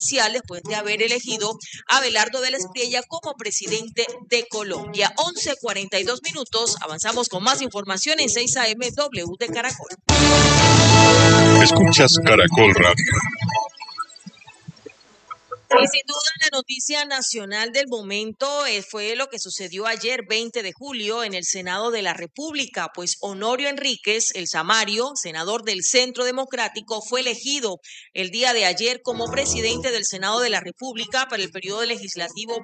oficial después de haber elegido a Abelardo de la Espriella como presidente de Colombia. 11:42. Avanzamos con más información en 6 AM W de Caracol. Escuchas Caracol Radio. Y sin duda la noticia nacional del momento fue lo que sucedió ayer, 20 de julio, en el Senado de la República, pues Honorio Enríquez, el Samario, senador del Centro Democrático, fue elegido el día de ayer como presidente del Senado de la República para el periodo legislativo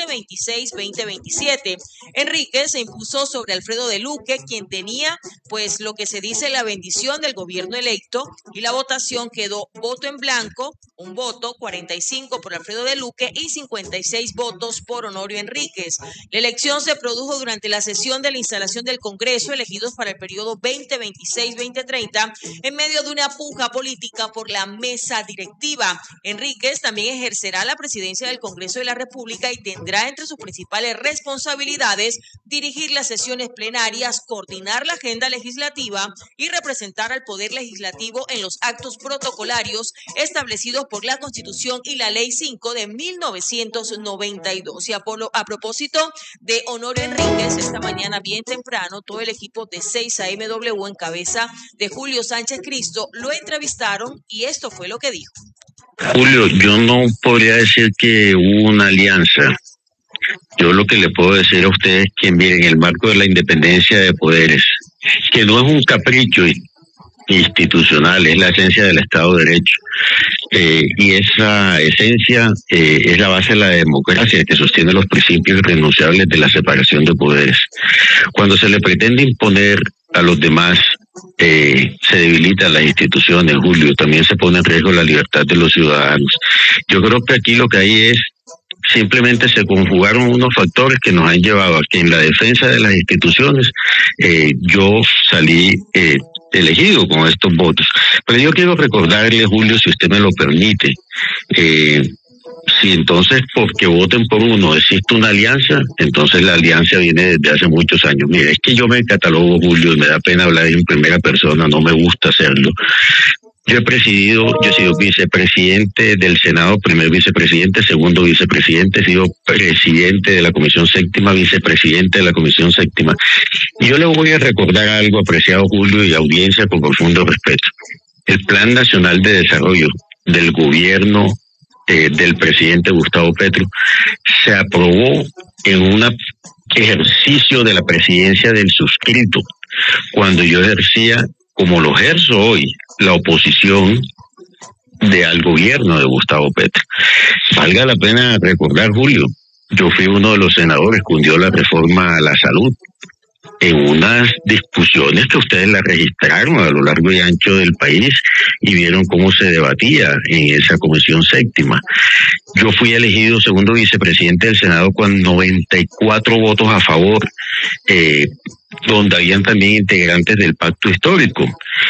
2026-2027. Enríquez se impuso sobre Alfredo de Luque, quien tenía, pues, lo que se dice la bendición del gobierno electo, y la votación quedó voto en blanco, un voto, 45 por Alfredo de Luque y 56 votos por Honorio Enríquez. La elección se produjo durante la sesión de la instalación del Congreso, elegidos para el periodo 2026-2030, en medio de una puja política por la mesa directiva. Enríquez también ejercerá la presidencia del Congreso de la República y tendrá entre sus principales responsabilidades dirigir las sesiones plenarias, coordinar la agenda legislativa y representar al Poder Legislativo en los actos protocolarios establecidos por la Constitución y la Ley 5 de 1992. Y a propósito de Honorio Enríquez, esta mañana bien temprano, todo el equipo de 6 AMW en cabeza de Julio Sánchez Cristo lo entrevistaron y esto fue lo que dijo. Julio, yo no podría decir que hubo una alianza. Yo lo que le puedo decir a ustedes es que, miren, en el marco de la independencia de poderes, que no es un capricho institucional, es la esencia del Estado de Derecho. Y esa esencia es la base de la democracia, que sostiene los principios irrenunciables de la separación de poderes. Cuando se le pretende imponer a los demás, se debilitan las instituciones, Julio, también se pone en riesgo la libertad de los ciudadanos. Yo creo que aquí lo que hay es, simplemente se conjugaron unos factores que nos han llevado a que en la defensa de las instituciones yo salí elegido con estos votos. Pero yo quiero recordarle, Julio, si usted me lo permite, si entonces porque voten por uno existe una alianza, entonces la alianza viene desde hace muchos años. Mira, es que yo me catalogo, Julio, y me da pena hablar en primera persona, no me gusta hacerlo. Yo he sido vicepresidente del Senado, primer vicepresidente, segundo vicepresidente, he sido presidente de la Comisión Séptima, vicepresidente de la Comisión Séptima. Y yo le voy a recordar algo, apreciado Julio y audiencia, con profundo respeto. El Plan Nacional de Desarrollo del gobierno del presidente Gustavo Petro se aprobó en un ejercicio de la presidencia del suscrito, cuando yo ejercía, como lo ejerzo hoy, la oposición al gobierno de Gustavo Petro. Valga la pena recordar, Julio, yo fui uno de los senadores que hundió la reforma a la salud en unas discusiones que ustedes la registraron a lo largo y ancho del país y vieron cómo se debatía en esa Comisión Séptima. Yo fui elegido segundo vicepresidente del Senado con 94 votos a favor, donde habían también integrantes del pacto histórico.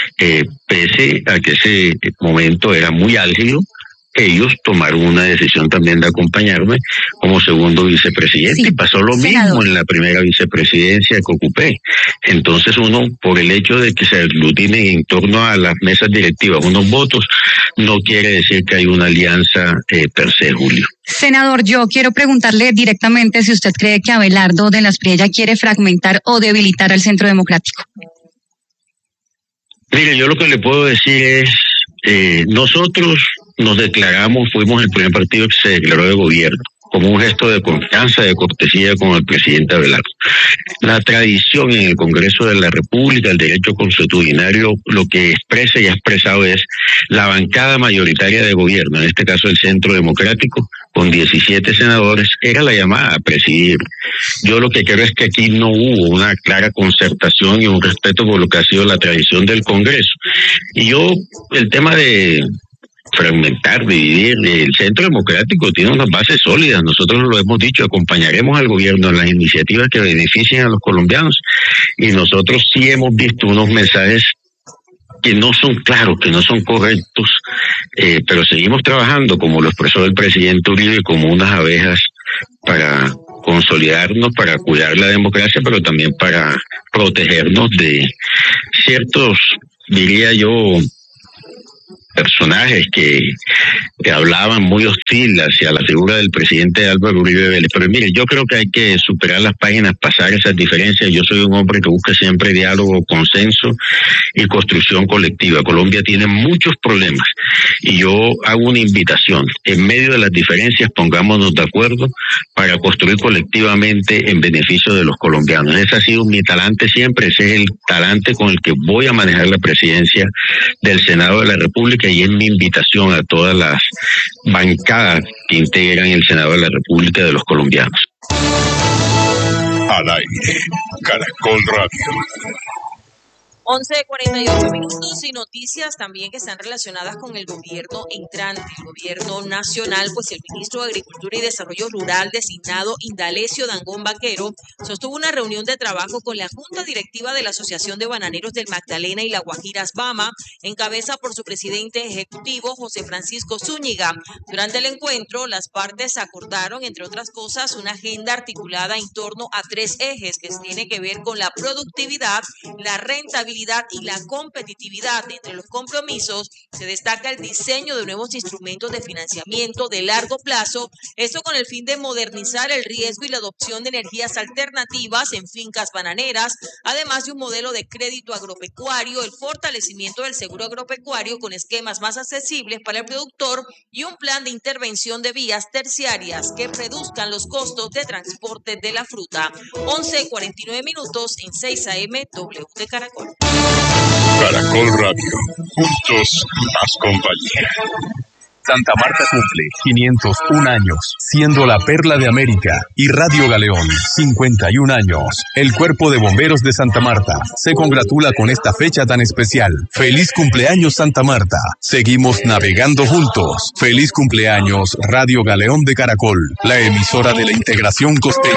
Pese a que ese momento era muy álgido, ellos tomaron una decisión también de acompañarme como segundo vicepresidente, sí, y pasó lo mismo en la primera vicepresidencia que ocupé. Entonces uno, por el hecho de que se aglutinen en torno a las mesas directivas unos votos, no quiere decir que hay una alianza per se, Julio. Senador, yo quiero preguntarle directamente si usted cree que Abelardo de la Espriella quiere fragmentar o debilitar al Centro Democrático. Mire, yo lo que le puedo decir es, nosotros nos declaramos, fuimos el primer partido que se declaró de gobierno, como un gesto de confianza, de cortesía con el presidente Abelardo. La tradición en el Congreso de la República, el derecho consuetudinario, lo que expresa y ha expresado es la bancada mayoritaria de gobierno, en este caso el Centro Democrático, con 17 senadores, era la llamada a presidir. Yo lo que creo es que aquí no hubo una clara concertación y un respeto por lo que ha sido la tradición del Congreso. Y yo, el tema de fragmentar, dividir, el Centro Democrático tiene unas bases sólidas, nosotros lo hemos dicho, acompañaremos al gobierno en las iniciativas que beneficien a los colombianos, y nosotros sí hemos visto unos mensajes que no son claros, que no son correctos, pero seguimos trabajando, como lo expresó el presidente Uribe, como unas abejas para consolidarnos, para cuidar la democracia, pero también para protegernos de ciertos, diría yo, personajes que hablaban muy hostil hacia la figura del presidente Álvaro Uribe Vélez. Pero mire, yo creo que hay que superar las páginas, pasar esas diferencias. Yo soy un hombre que busca siempre diálogo, consenso y construcción colectiva. Colombia tiene muchos problemas y yo hago una invitación. En medio de las diferencias, pongámonos de acuerdo para construir colectivamente en beneficio de los colombianos. Ese ha sido mi talante siempre, ese es el talante con el que voy a manejar la presidencia del Senado de la República, y es mi invitación a todas las bancadas que integran el Senado de la República de los colombianos. Al aire, Caracol Radio. 11:48 y noticias también que están relacionadas con el gobierno entrante, el gobierno nacional. Pues el ministro de Agricultura y Desarrollo Rural designado Indalecio Dangond Vaquero sostuvo una reunión de trabajo con la Junta Directiva de la Asociación de Bananeros del Magdalena y La Guajira Bama, en cabeza por su presidente ejecutivo José Francisco Zúñiga. Durante el encuentro, las partes acordaron, entre otras cosas, una agenda articulada en torno a 3 ejes que tiene que ver con la productividad, la rentabilidad y la competitividad. Entre los compromisos se destaca el diseño de nuevos instrumentos de financiamiento de largo plazo, esto con el fin de modernizar el riesgo y la adopción de energías alternativas en fincas bananeras, además de un modelo de crédito agropecuario, el fortalecimiento del seguro agropecuario con esquemas más accesibles para el productor y un plan de intervención de vías terciarias que reduzcan los costos de transporte de la fruta. 11:49 en 6 AM W de Caracol. Caracol Radio, juntos más compañía. Santa Marta cumple 501 años, siendo la perla de América, y Radio Galeón, 51 años. El Cuerpo de Bomberos de Santa Marta se congratula con esta fecha tan especial. ¡Feliz cumpleaños, Santa Marta! Seguimos navegando juntos. ¡Feliz cumpleaños, Radio Galeón de Caracol, la emisora de la integración costeña!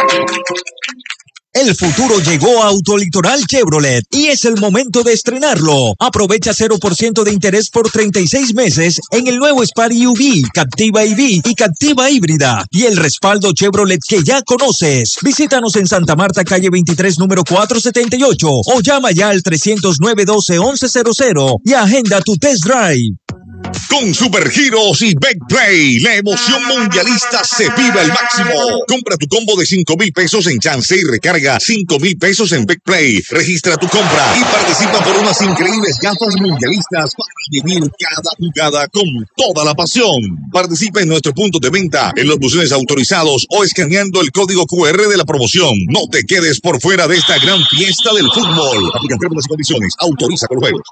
El futuro llegó a Autolitoral Chevrolet y es el momento de estrenarlo. Aprovecha 0% de interés por 36 meses en el nuevo Spari UV, Captiva EV y Captiva híbrida y el respaldo Chevrolet que ya conoces. Visítanos en Santa Marta, calle 23, número 478 o llama ya al 309-12-1100 y agenda tu test drive. Con Supergiros y Betplay, la emoción mundialista se vive al máximo. Compra tu combo de 5,000 pesos en chance y recarga 5,000 pesos en Betplay. Registra tu compra y participa por unas increíbles gafas mundialistas para vivir cada jugada con toda la pasión. Participa en nuestro punto de venta, en los buzones autorizados o escaneando el código QR de la promoción. No te quedes por fuera de esta gran fiesta del fútbol. Aplican términos y condiciones. Autoriza con los juegos.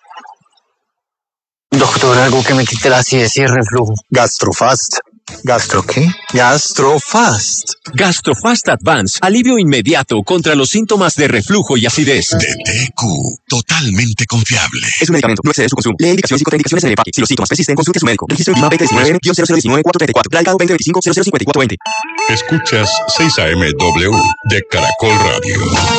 Doctor, algo que me quite la acidez y el reflujo. Gastrofast. ¿Gastro qué? Gastrofast. Gastrofast Advance, alivio inmediato contra los síntomas de reflujo y acidez. De TQ, totalmente confiable. Es un medicamento, no excede su consumo. Lee indicaciones y contraindicaciones en el empaque. Si los síntomas persisten, consulte a su médico. Registro IMA 2019-0019-434. Plaga 2025-005420. Escuchas 6 AM-W de Caracol Radio.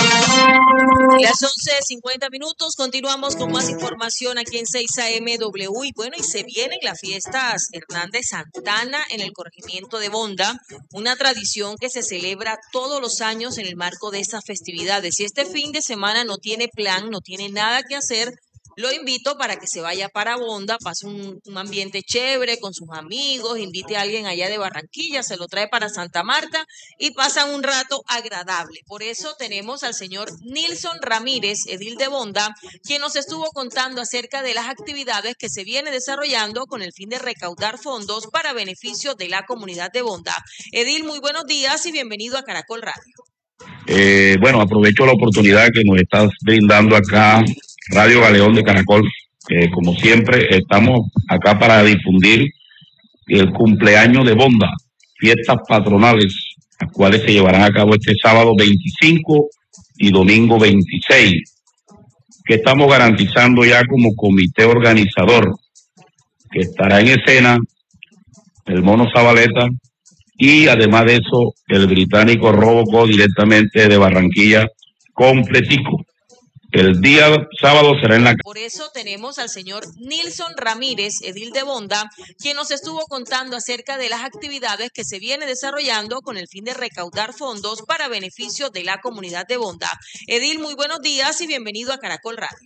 Las 11:50, continuamos con más información aquí en 6 AM-W. Y bueno, y se vienen las fiestas Hernández Santana en el corregimiento de Bonda, una tradición que se celebra todos los años en el marco de estas festividades. Si este fin de semana no tiene plan, no tiene nada que hacer, lo invito para que se vaya para Bonda, pase un ambiente chévere con sus amigos, invite a alguien allá de Barranquilla, se lo trae para Santa Marta y pasan un rato agradable. Por eso tenemos al señor Nilson Ramírez, edil de Bonda, quien nos estuvo contando acerca de las actividades que se viene desarrollando con el fin de recaudar fondos para beneficio de la comunidad de Bonda. Edil, muy buenos días y bienvenido a Caracol Radio. Bueno, aprovecho la oportunidad que nos estás brindando acá Radio Galeón de Caracol. Como siempre, estamos acá para difundir el cumpleaños de Bonda, fiestas patronales, las cuales se llevarán a cabo este sábado 25 y domingo 26, que estamos garantizando ya como comité organizador, que estará en escena el Mono Zabaleta y además de eso el británico Robocop directamente de Barranquilla completico. El día sábado será en la... Por eso tenemos al señor Nilson Ramírez, edil de Bonda, quien nos estuvo contando acerca de las actividades que se viene desarrollando con el fin de recaudar fondos para beneficio de la comunidad de Bonda. Edil, muy buenos días y bienvenido a Caracol Radio.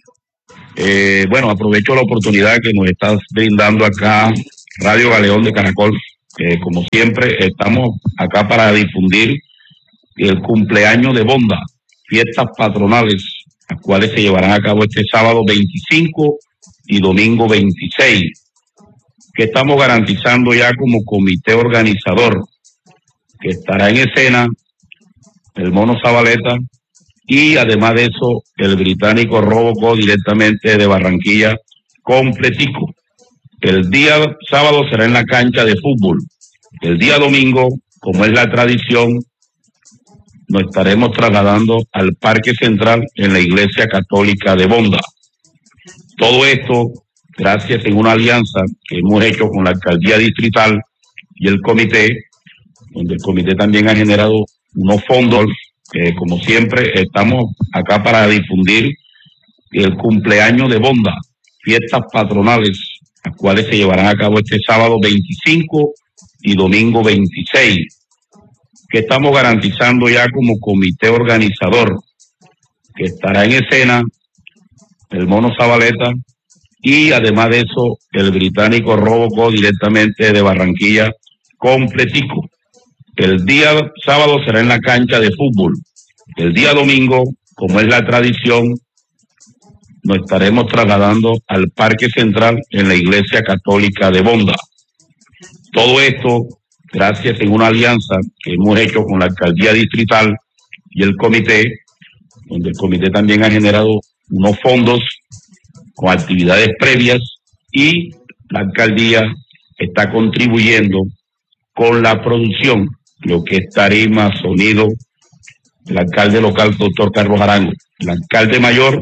Bueno, aprovecho la oportunidad que nos estás brindando acá Radio Galeón de Caracol. Como siempre, estamos acá para difundir el cumpleaños de Bonda, fiestas patronales, las cuales se llevarán a cabo este sábado 25 y domingo 26, que estamos garantizando ya como comité organizador, que estará en escena el Mono Zabaleta y además de eso el británico Robocop directamente de Barranquilla completico. El día sábado será en la cancha de fútbol. El día domingo, como es la tradición, nos estaremos trasladando al Parque Central en la Iglesia Católica de Bonda. Todo esto gracias en una alianza que hemos hecho con la Alcaldía Distrital y el comité, donde el comité también ha generado unos fondos. Como siempre, estamos acá para difundir el cumpleaños de Bonda, fiestas patronales, las cuales se llevarán a cabo este sábado 25 y domingo 26, que estamos garantizando ya como comité organizador, que estará en escena el Mono Zabaleta y además de eso el británico Robocop directamente de Barranquilla completico. El día sábado será en la cancha de fútbol. El día domingo, como es la tradición, nos estaremos trasladando al Parque Central en la Iglesia Católica de Bonda. Todo esto gracias en una alianza que hemos hecho con la Alcaldía Distrital y el comité, donde el comité también ha generado unos fondos con actividades previas y la Alcaldía está contribuyendo con la producción, lo que es tarima, sonido, el alcalde local, doctor Carlos Arango. El alcalde mayor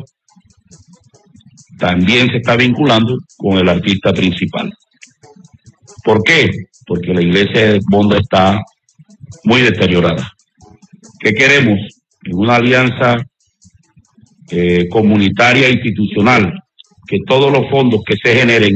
también se está vinculando con el artista principal. ¿Por qué? Porque la iglesia de Bonda está muy deteriorada. ¿Qué queremos? En una alianza comunitaria e institucional, que todos los fondos que se generen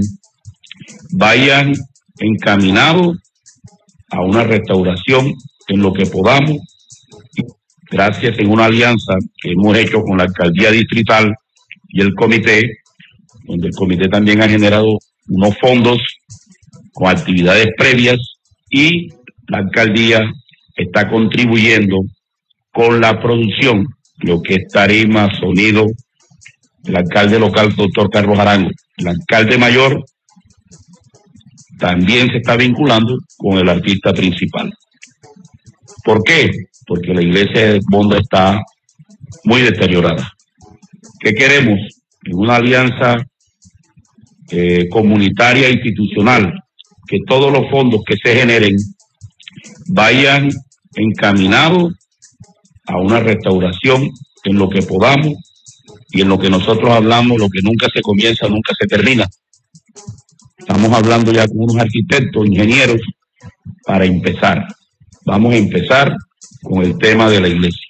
vayan encaminados a una restauración en lo que podamos, gracias en una alianza que hemos hecho con la Alcaldía Distrital y el comité, donde el comité también ha generado unos fondos con actividades previas y la Alcaldía está contribuyendo con la producción, lo que es tarima, sonido, el alcalde local, doctor Carlos Arango. El alcalde mayor también se está vinculando con el artista principal. ¿Por qué? Porque la iglesia de Bonda está muy deteriorada. ¿Qué queremos? En una alianza comunitaria e institucional, que todos los fondos que se generen vayan encaminados a una restauración en lo que podamos y en lo que nosotros hablamos, lo que nunca se comienza, nunca se termina. Estamos hablando ya con unos arquitectos, ingenieros, para empezar. Vamos a empezar con el tema de la iglesia.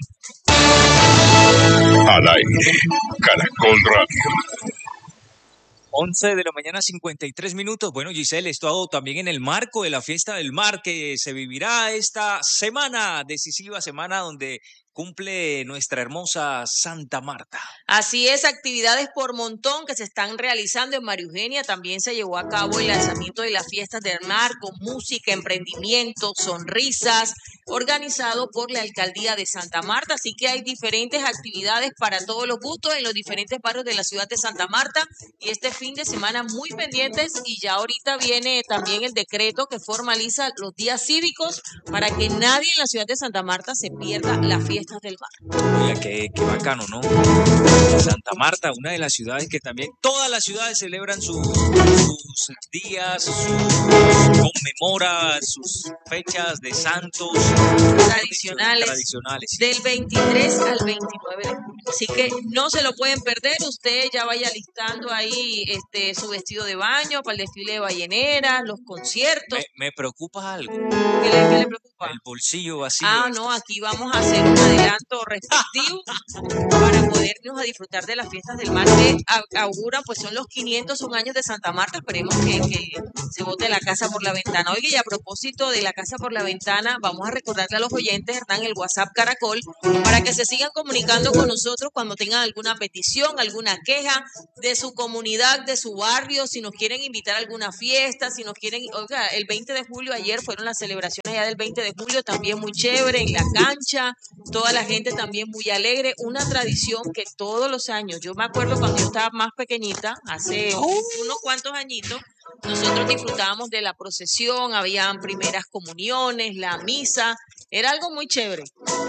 Al aire, Caracol Radio. 11 de la mañana, 53 minutos. Bueno, Giselle, esto también en el marco de la Fiesta del Mar que se vivirá esta semana, decisiva semana donde cumple nuestra hermosa Santa Marta. Así es, actividades por montón que se están realizando en María Eugenia. También se llevó a cabo el lanzamiento de las Fiestas del Mar con música, emprendimiento, sonrisas, organizado por la Alcaldía de Santa Marta. Así que hay diferentes actividades para todos los gustos en los diferentes barrios de la ciudad de Santa Marta. Y este fin de semana muy pendientes, y ya ahorita viene también el decreto que formaliza los días cívicos para que nadie en la ciudad de Santa Marta se pierda las Fiestas del Mar. Oiga, qué bacano, ¿no? Santa Marta, una de las ciudades que también todas las ciudades celebran sus días, conmemora sus fechas de santos tradicionales del 23 al 29 de julio. Así que no se lo pueden perder. Usted ya vaya listando ahí su vestido de baño para el desfile de balleneras, los conciertos. Me preocupa algo. ¿Qué le preocupa? El bolsillo vacío. No, aquí vamos a hacer un adelanto respectivo para podernos a disfrutar de las Fiestas del Mar que auguran, pues son los 501 años de Santa Marta. Esperemos que se bote la casa por la ventana. Oiga, y a propósito de la casa por la ventana, vamos a recordarle a los oyentes, Hernán, el WhatsApp Caracol, para que se sigan comunicando con nosotros cuando tengan alguna petición, alguna queja de su comunidad, de su barrio, si nos quieren invitar a alguna fiesta, si nos quieren, oiga, el 20 de julio, ayer fueron las celebraciones ya del 20 de julio, también muy chévere, en la cancha, toda la gente también muy alegre, una tradición que todos los años, yo me acuerdo cuando yo estaba más pequeñita, hace unos cuantos añitos, nosotros disfrutábamos de la procesión, habían primeras comuniones, la misa, era algo muy chévere.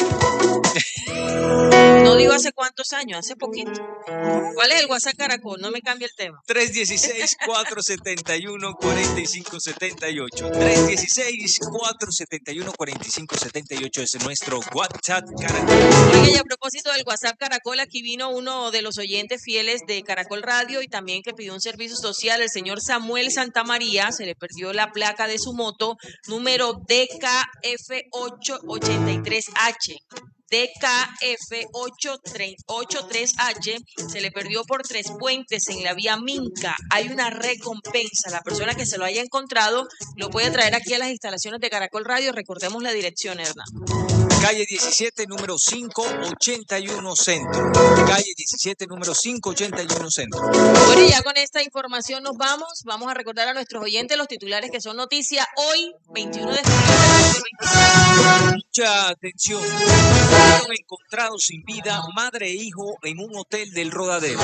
No digo hace cuántos años, hace poquito. ¿Cuál es el WhatsApp Caracol? No me cambie el tema. 316-471-4578. 316-471-4578 es nuestro WhatsApp Caracol. Oiga, y a propósito del WhatsApp Caracol, aquí vino uno de los oyentes fieles de Caracol Radio y también que pidió un servicio social, el señor Samuel Santamaría. Se le perdió la placa de su moto, número DKF883H. DKF883H, se le perdió por Tres Puentes en la vía Minca. Hay una recompensa. La persona que se lo haya encontrado lo puede traer aquí a las instalaciones de Caracol Radio. Recordemos la dirección, Hernán. Calle 17, número 581 Centro. Calle 17, número 581 Centro. Bueno, y ya con esta información nos vamos. Vamos a recordar a nuestros oyentes los titulares que son noticia hoy, 21 de julio de 2025. Mucha atención. Fueron encontrados sin vida madre e hijo en un hotel del Rodadero.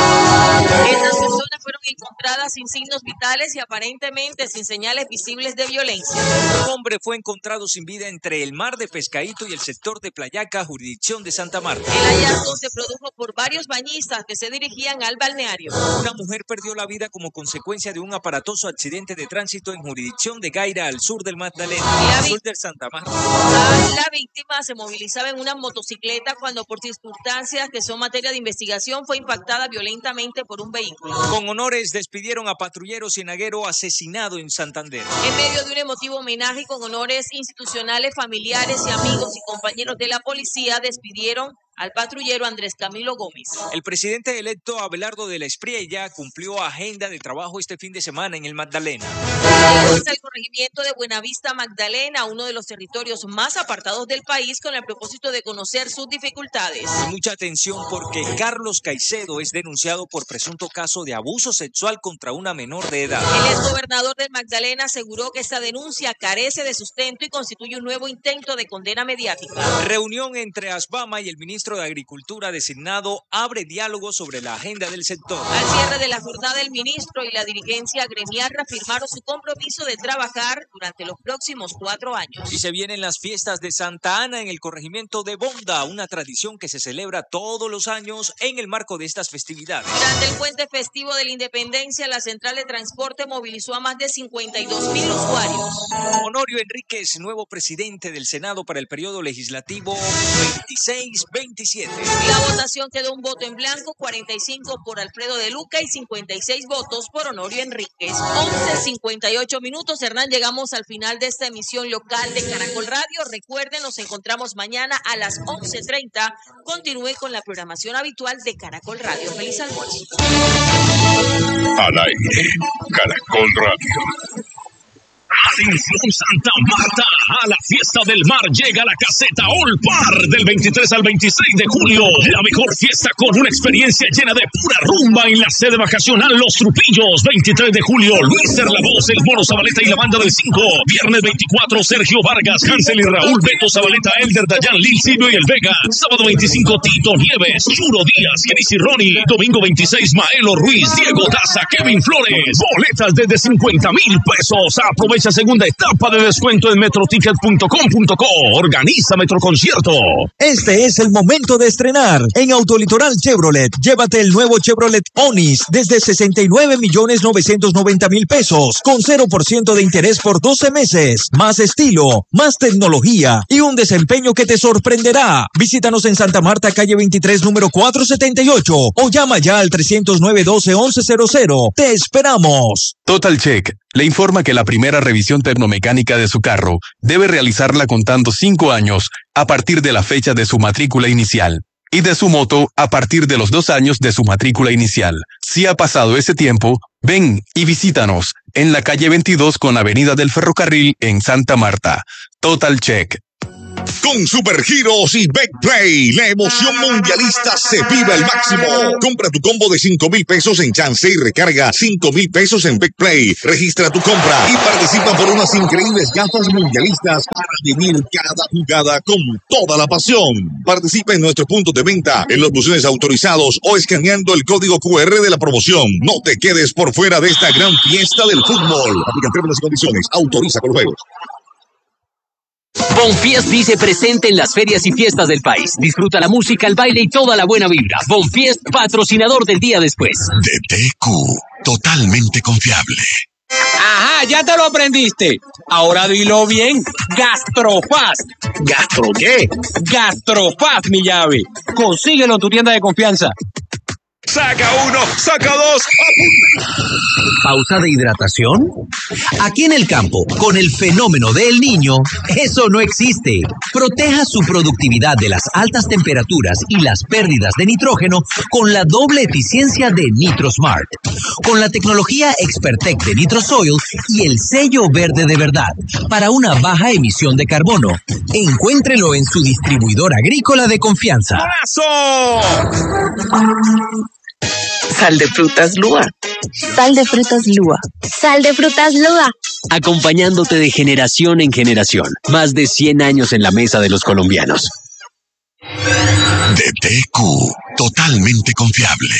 Estas personas fueron encontradas sin signos vitales y aparentemente sin señales visibles de violencia. Un hombre fue encontrado sin vida entre el mar de Pescadito y el sector de Playaca, jurisdicción de Santa Marta. El hallazgo se produjo por varios bañistas que se dirigían al balneario. Una mujer perdió la vida como consecuencia de un aparatoso accidente de tránsito en jurisdicción de Gaira, al sur del Magdalena, al sur del Santa Marta. La víctima se movilizaba en una motocicleta cuando por circunstancias que son materia de investigación fue impactada violentamente por un vehículo. Con honores despidieron a patrullero cienaguero asesinado en Santander. En medio de un emotivo homenaje y con honores institucionales, familiares y amigos y compañeros de la policía despidieron al patrullero Andrés Camilo Gómez. El presidente electo Abelardo de la Espriella cumplió agenda de trabajo este fin de semana en el Magdalena. Llegó al corregimiento de Buenavista Magdalena, uno de los territorios más apartados del país, con el propósito de conocer sus dificultades. Mucha atención porque Carlos Caicedo es denunciado por presunto caso de abuso sexual contra una menor de edad. El exgobernador del Magdalena aseguró que esta denuncia carece de sustento y constituye un nuevo intento de condena mediática. Reunión entre Asbama y el ministro de Agricultura designado abre diálogo sobre la agenda del sector. Al cierre de la jornada, el ministro y la dirigencia gremial reafirmaron su compromiso de trabajar durante los próximos 4 años. Y se vienen las fiestas de Santa Ana en el corregimiento de Bonda, una tradición que se celebra todos los años en el marco de estas festividades. Durante el puente festivo de la Independencia, la central de transporte movilizó a más de 52,000 usuarios. Honorio Enríquez, nuevo presidente del Senado para el periodo legislativo 26-27. La votación quedó un voto en blanco, 45 por Alfredo de Luca y 56 votos por Honorio Enríquez. 11:58 minutos. Hernán, llegamos al final de esta emisión local de Caracol Radio. Recuerden, nos encontramos mañana a las 11:30. Continúe con la programación habitual de Caracol Radio. Feliz almuerzo. Al aire, Caracol Radio. Atención Santa Marta, a la fiesta del mar llega la caseta All Par del 23 al 26 de julio. La mejor fiesta con una experiencia llena de pura rumba en la sede vacacional Los Trupillos. 23 de julio, Luis La Voz, el Mono Zabaleta y la banda del 5. Viernes 24, Sergio Vargas, Hansel y Raúl, Beto Zabaleta, Elder Dayan, Lil Silvio y El Vega. Sábado 25, Tito Nieves, Churo Díaz, Kenisi Ronnie. Domingo 26, Maelo Ruiz, Diego Daza, Kevin Flores. Boletas desde 50,000 pesos. Aprovecha segunda etapa de descuento en metroticket.com.co. Organiza Metroconcierto. Este es el momento de estrenar en Autolitoral Chevrolet. Llévate el nuevo Chevrolet Onix desde 69,990,000 pesos con 0% de interés por 12 meses. Más estilo, más tecnología y un desempeño que te sorprenderá. Visítanos en Santa Marta, calle 23, número 478 o llama ya al 309-12-1100. Te esperamos. Total Check le informa que la primera revisión tecnomecánica de su carro debe realizarla contando 5 años a partir de la fecha de su matrícula inicial y de su moto a partir de los 2 años de su matrícula inicial. Si ha pasado ese tiempo, ven y visítanos en la calle 22 con Avenida del Ferrocarril en Santa Marta. Total Check. Con Supergiros y Betplay, la emoción mundialista se vive al máximo. Compra tu combo de 5,000 pesos en chance y recarga 5,000 pesos en Betplay. Registra tu compra y participa por unas increíbles gafas mundialistas para vivir cada jugada con toda la pasión. Participa en nuestros puntos de venta, en los buzones autorizados o escaneando el código QR de la promoción. No te quedes por fuera de esta gran fiesta del fútbol. Aplica términos y condiciones. Autoriza con los juegos. Bonfiest dice presente en las ferias y fiestas del país. Disfruta la música, el baile y toda la buena vibra. Bonfiest, patrocinador del día después. DTQ, totalmente confiable. Ajá, ya te lo aprendiste. Ahora dilo bien. Gastrofast. ¿Gastro qué? Gastrofast, mi llave. Consíguelo en tu tienda de confianza. Saca uno, saca dos. ¿Pausa de hidratación? Aquí en el campo, con el fenómeno del Niño, eso no existe. Proteja su productividad de las altas temperaturas y las pérdidas de nitrógeno con la doble eficiencia de NitroSmart. Con la tecnología Expertec de NitroSoil y el sello verde de verdad para una baja emisión de carbono. Encuéntrelo en su distribuidor agrícola de confianza. Sal de frutas Lua. Sal de frutas Lua. Sal de frutas Lua. Acompañándote de generación en generación. Más de 100 años en la mesa de los colombianos. DTQ, totalmente confiable.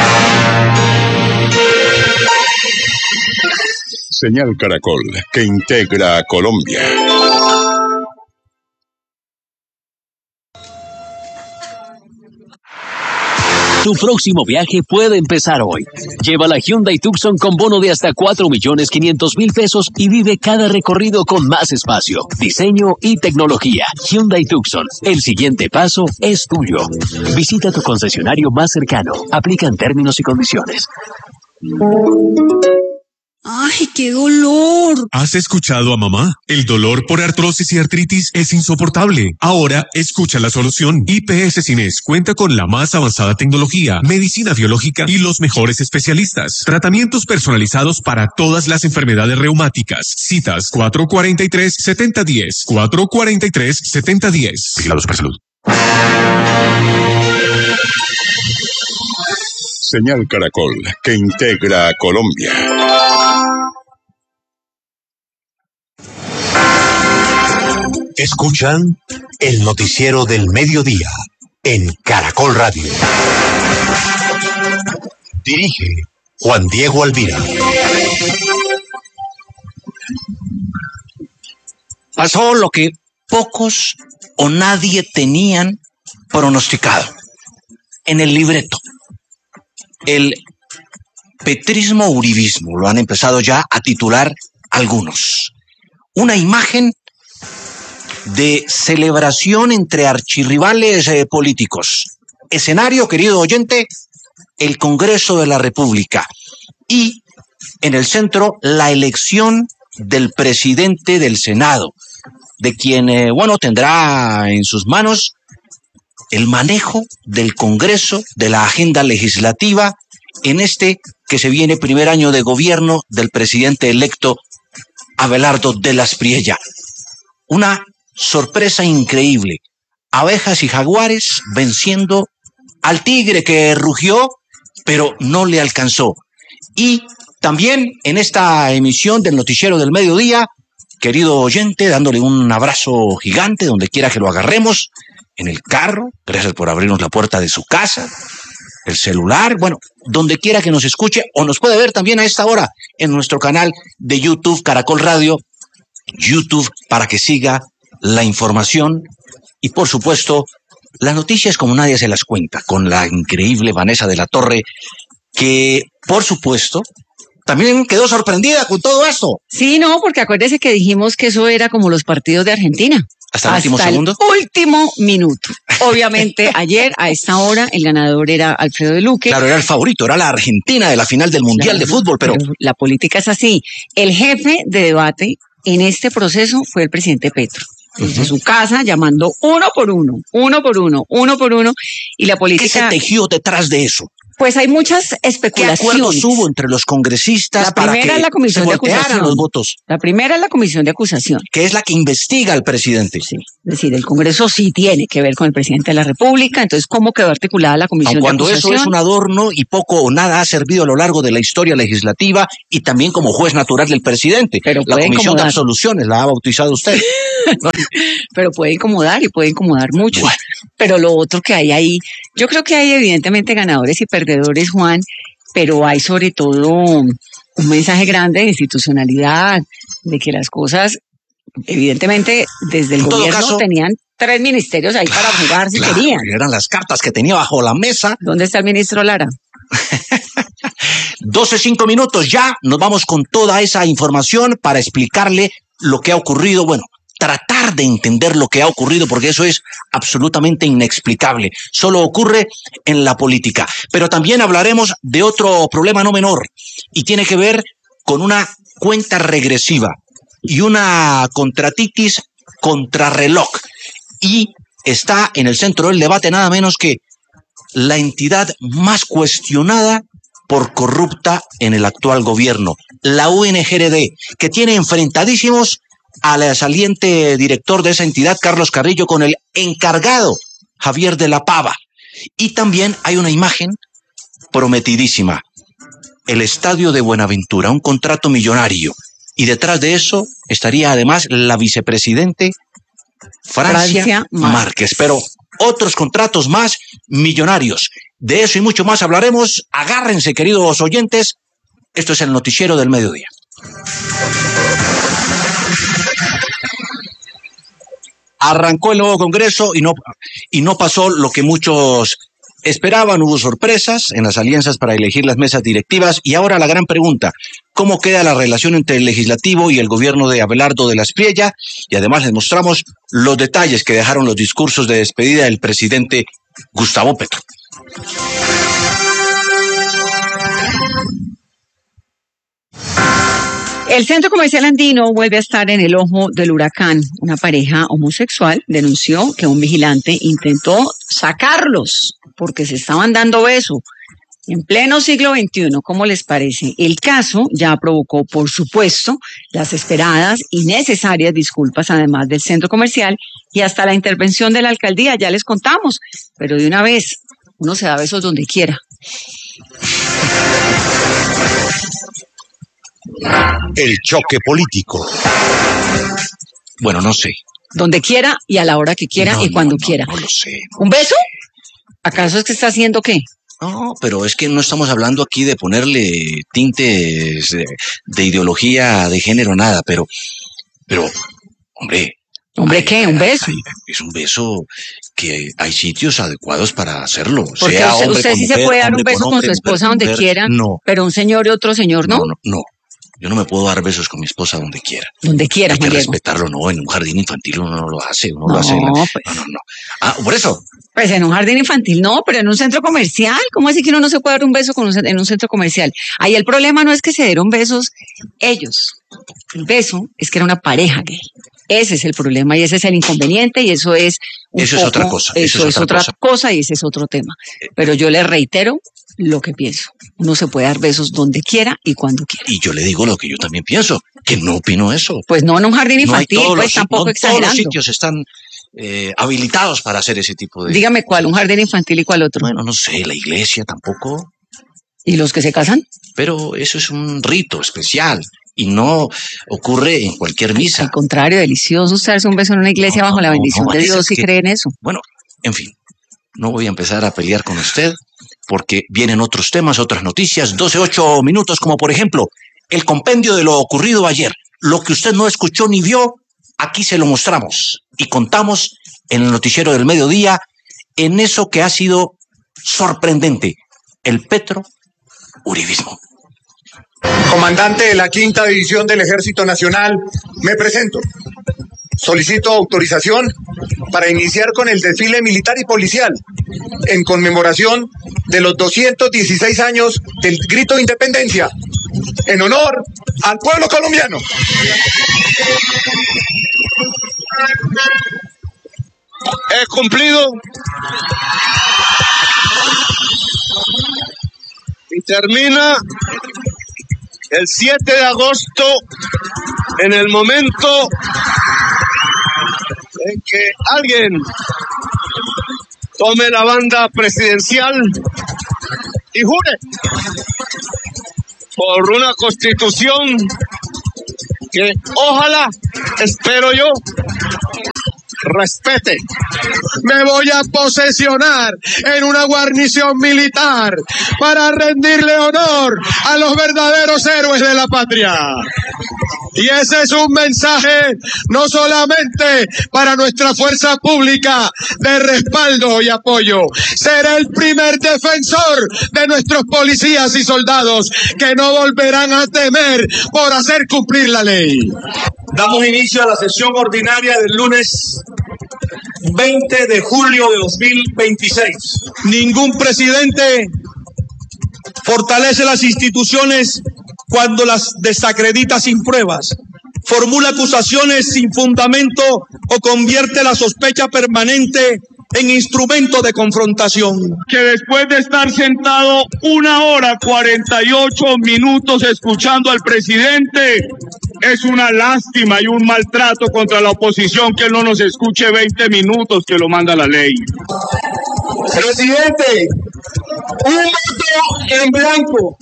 Señal Caracol, que integra a Colombia. Tu próximo viaje puede empezar hoy. Lleva la Hyundai Tucson con bono de hasta 4.500.000 pesos y vive cada recorrido con más espacio, diseño y tecnología. Hyundai Tucson, el siguiente paso es tuyo. Visita tu concesionario más cercano. Aplican términos y condiciones. ¡Ay, qué dolor! ¿Has escuchado a mamá? El dolor por artrosis y artritis es insoportable. Ahora, escucha la solución. IPS Cines cuenta con la más avanzada tecnología, medicina biológica y los mejores especialistas. Tratamientos personalizados para todas las enfermedades reumáticas. Citas 443-7010. 443-7010. Vigilado Supersalud. Señal Caracol, que integra a Colombia. Escuchan el noticiero del mediodía en Caracol Radio. Dirige Juan Diego Alvira. Pasó lo que pocos o nadie tenían pronosticado en el libreto. El petrismo-uribismo, lo han empezado ya a titular algunos. Una imagen de celebración entre archirrivales políticos. Escenario, querido oyente, el Congreso de la República. Y en el centro, la elección del presidente del Senado, de quien, tendrá en sus manos el manejo del Congreso, de la agenda legislativa, en este que se viene primer año de gobierno del presidente electo Abelardo de las Priella. Una sorpresa increíble. Abejas y jaguares venciendo al tigre que rugió, pero no le alcanzó. Y también en esta emisión del Noticiero del Mediodía, querido oyente, dándole un abrazo gigante donde quiera que lo agarremos, en el carro, gracias por abrirnos la puerta de su casa, el celular, donde quiera que nos escuche o nos puede ver también a esta hora en nuestro canal de YouTube Caracol Radio, YouTube, para que siga la información y por supuesto las noticias como nadie se las cuenta, con la increíble Vanessa de la Torre, que por supuesto también quedó sorprendida con todo esto. Sí, no, porque acuérdese que dijimos que eso era como los partidos de Argentina. ¿Hasta el último segundo? Último minuto. Obviamente, ayer, a esta hora, el ganador era Alfredo de Luque. Claro, era el favorito, era la Argentina de la final del Mundial de Fútbol, pero la política es así. El jefe de debate en este proceso fue el presidente Petro. Desde su casa, llamando uno por uno, y la política... ¿Qué se tejió detrás de eso? Pues hay muchas ¿Qué especulaciones. acuerdos hubo entre los congresistas La para primera que es la comisión se de voltearan acusación. los votos? La primera es la comisión de acusación. Que es la que investiga al presidente. Sí, es decir, el Congreso sí tiene que ver con el presidente de la República, entonces ¿cómo quedó articulada la comisión Aun de cuando acusación? eso es un adorno y poco o nada ha servido a lo largo de la historia legislativa y también como juez natural del presidente. Pero la puede comisión incomodar. de absoluciones la ha bautizado usted. Pero puede incomodar y puede incomodar mucho. Bueno. Pero lo otro que hay ahí, yo creo que hay evidentemente ganadores y perdedores, Juan, pero hay sobre todo un mensaje grande de institucionalidad, de que las cosas, evidentemente, desde el En todo gobierno caso, tenían 3 ministerios ahí para jugar si Claro, querían. eran las cartas que tenía bajo la mesa. ¿Dónde está el ministro Lara? 12:05 minutos ya, nos vamos con toda esa información para explicarle lo que ha ocurrido, bueno, tratar de entender lo que ha ocurrido, porque eso es absolutamente inexplicable, solo ocurre en la política. Pero también hablaremos de otro problema no menor, y tiene que ver con una cuenta regresiva y una contratitis contrarreloj, y está en el centro del debate nada menos que la entidad más cuestionada por corrupta en el actual gobierno, la UNGRD, que tiene enfrentadísimos al saliente director de esa entidad, Carlos Carrillo, con el encargado, Javier de la Pava. Y también hay una imagen prometidísima, el Estadio de Buenaventura, un contrato millonario. Y detrás de eso estaría además la vicepresidente Francia Márquez. Pero otros contratos más millonarios. De eso y mucho más hablaremos. Agárrense, queridos oyentes. Esto es el noticiero del mediodía. Arrancó el nuevo Congreso y no pasó lo que muchos esperaban. Hubo sorpresas en las alianzas para elegir las mesas directivas. Y ahora la gran pregunta: ¿cómo queda la relación entre el legislativo y el gobierno de Abelardo de la Espriella? Y además les mostramos los detalles que dejaron los discursos de despedida del presidente Gustavo Petro. El Centro Comercial Andino vuelve a estar en el ojo del huracán. Una pareja homosexual denunció que un vigilante intentó sacarlos porque se estaban dando beso en pleno siglo XXI. ¿Cómo les parece? El caso ya provocó, por supuesto, las esperadas y necesarias disculpas, además del centro comercial, y hasta la intervención de la alcaldía. Ya les contamos, pero de una vez, uno se da besos donde quiera. El choque político. Bueno, no sé. Donde quiera y a la hora que quiera y cuando quiera. No lo sé. ¿Un beso? ¿Acaso es que está haciendo qué? No, pero es que no estamos hablando aquí de ponerle tintes de ideología de género, nada, pero, hombre. ¿Hombre qué? ¿Un beso? Es un beso que hay sitios adecuados para hacerlo. Porque sea hombre usted con sí mujer, se puede dar un hombre beso con hombre, su esposa mujer donde mujer. quiera, No. pero un señor y otro señor, ¿no? No. Yo no me puedo dar besos con mi esposa donde quiera. Donde quiera, Hay que Juan Diego. respetarlo, no. En un jardín infantil uno no lo hace. Uno No, lo hace. pues. No. Ah, por eso. Pues en un jardín infantil no, pero en un centro comercial. ¿Cómo así que uno no se puede dar un beso en un centro comercial? Ahí el problema no es que se dieron besos ellos. El beso es que era una pareja gay. Ese es el problema y ese es el inconveniente y eso es Eso es otra cosa. Eso es otra cosa y ese es otro tema. Pero yo le reitero lo que pienso. Uno se puede dar besos donde quiera y cuando quiera. Y yo le digo lo que yo también pienso, que no opino eso. Pues no en un jardín infantil, no hay pues tampoco no exagerando. todos los sitios están habilitados para hacer ese tipo de... Dígame cuál, un jardín infantil y cuál otro. Bueno, no sé, la iglesia tampoco. ¿Y los que se casan? Pero eso es un rito especial y no ocurre en cualquier misa. Al contrario, delicioso usted darse un beso en una iglesia bajo la bendición de Dios si cree en eso. Bueno, en fin, no voy a empezar a pelear con usted porque vienen otros temas, otras noticias, 12:08 minutos, como por ejemplo, el compendio de lo ocurrido ayer. Lo que usted no escuchó ni vio, aquí se lo mostramos y contamos en el noticiero del mediodía en eso que ha sido sorprendente, el Petro-uribismo. Comandante de la 5ª División del Ejército Nacional, me presento. Solicito autorización para iniciar con el desfile militar y policial en conmemoración de los 216 años del Grito de Independencia, en honor al pueblo colombiano. He cumplido y termina el 7 de agosto en el momento en que alguien tome la banda presidencial y jure por una constitución que ojalá, espero yo, respete. Me voy a posesionar en una guarnición militar para rendirle honor a los verdaderos héroes de la patria. Y ese es un mensaje no solamente para nuestra fuerza pública de respaldo y apoyo. Seré el primer defensor de nuestros policías y soldados que no volverán a temer por hacer cumplir la ley. Damos inicio a la sesión ordinaria del lunes 20 de julio de 2026. Ningún presidente fortalece las instituciones cuando las desacredita sin pruebas, formula acusaciones sin fundamento o convierte la sospecha permanente en instrumento de confrontación. Que después de estar sentado 1 hora 48 minutos escuchando al presidente, es una lástima y un maltrato contra la oposición que él no nos escuche 20 minutos que lo manda la ley. Presidente, un voto en blanco.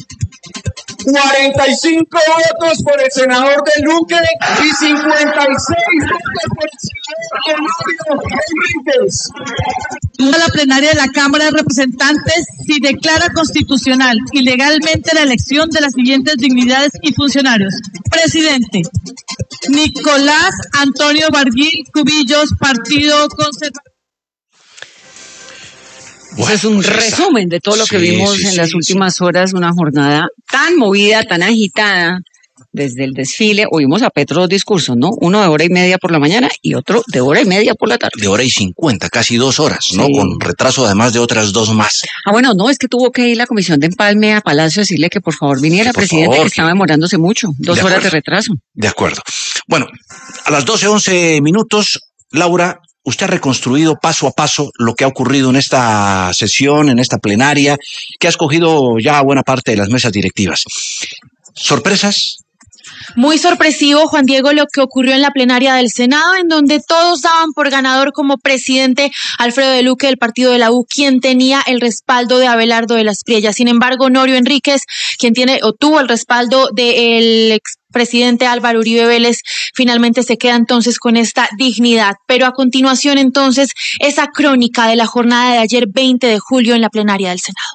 45 votos por el senador de Luque y 56 votos por el senador Enríquez. La plenaria de la Cámara de Representantes si declara constitucional y legalmente la elección de las siguientes dignidades y funcionarios. Presidente, Nicolás Antonio Barguil Cubillos, Partido Conservador. Ese es un resumen de todo lo que vimos en las últimas horas, una jornada tan movida, tan agitada, desde el desfile. Oímos a Petro 2 discursos, ¿no? Uno de 1:30 por la mañana y otro de 1:30 por la tarde. De 1:50, casi 2 horas, ¿no? Sí. Con retraso además de otras 2 más. Bueno, no, es que tuvo que ir la comisión de empalme a Palacio a decirle que por favor viniera, presidente, que estaba demorándose mucho, 2 horas de retraso. De acuerdo. Bueno, a las 12:11 minutos, Laura, usted ha reconstruido paso a paso lo que ha ocurrido en esta sesión, en esta plenaria, que ha escogido ya buena parte de las mesas directivas. ¿Sorpresas? Muy sorpresivo, Juan Diego, lo que ocurrió en la plenaria del Senado, en donde todos daban por ganador como presidente Alfredo de Luque del partido de la U, quien tenía el respaldo de Abelardo de las Priellas. Sin embargo, Honorio Enríquez, quien tuvo el respaldo del expresidente Álvaro Uribe Vélez, finalmente se queda entonces con esta dignidad. Pero a continuación, entonces, esa crónica de la jornada de ayer, 20 de julio, en la plenaria del Senado.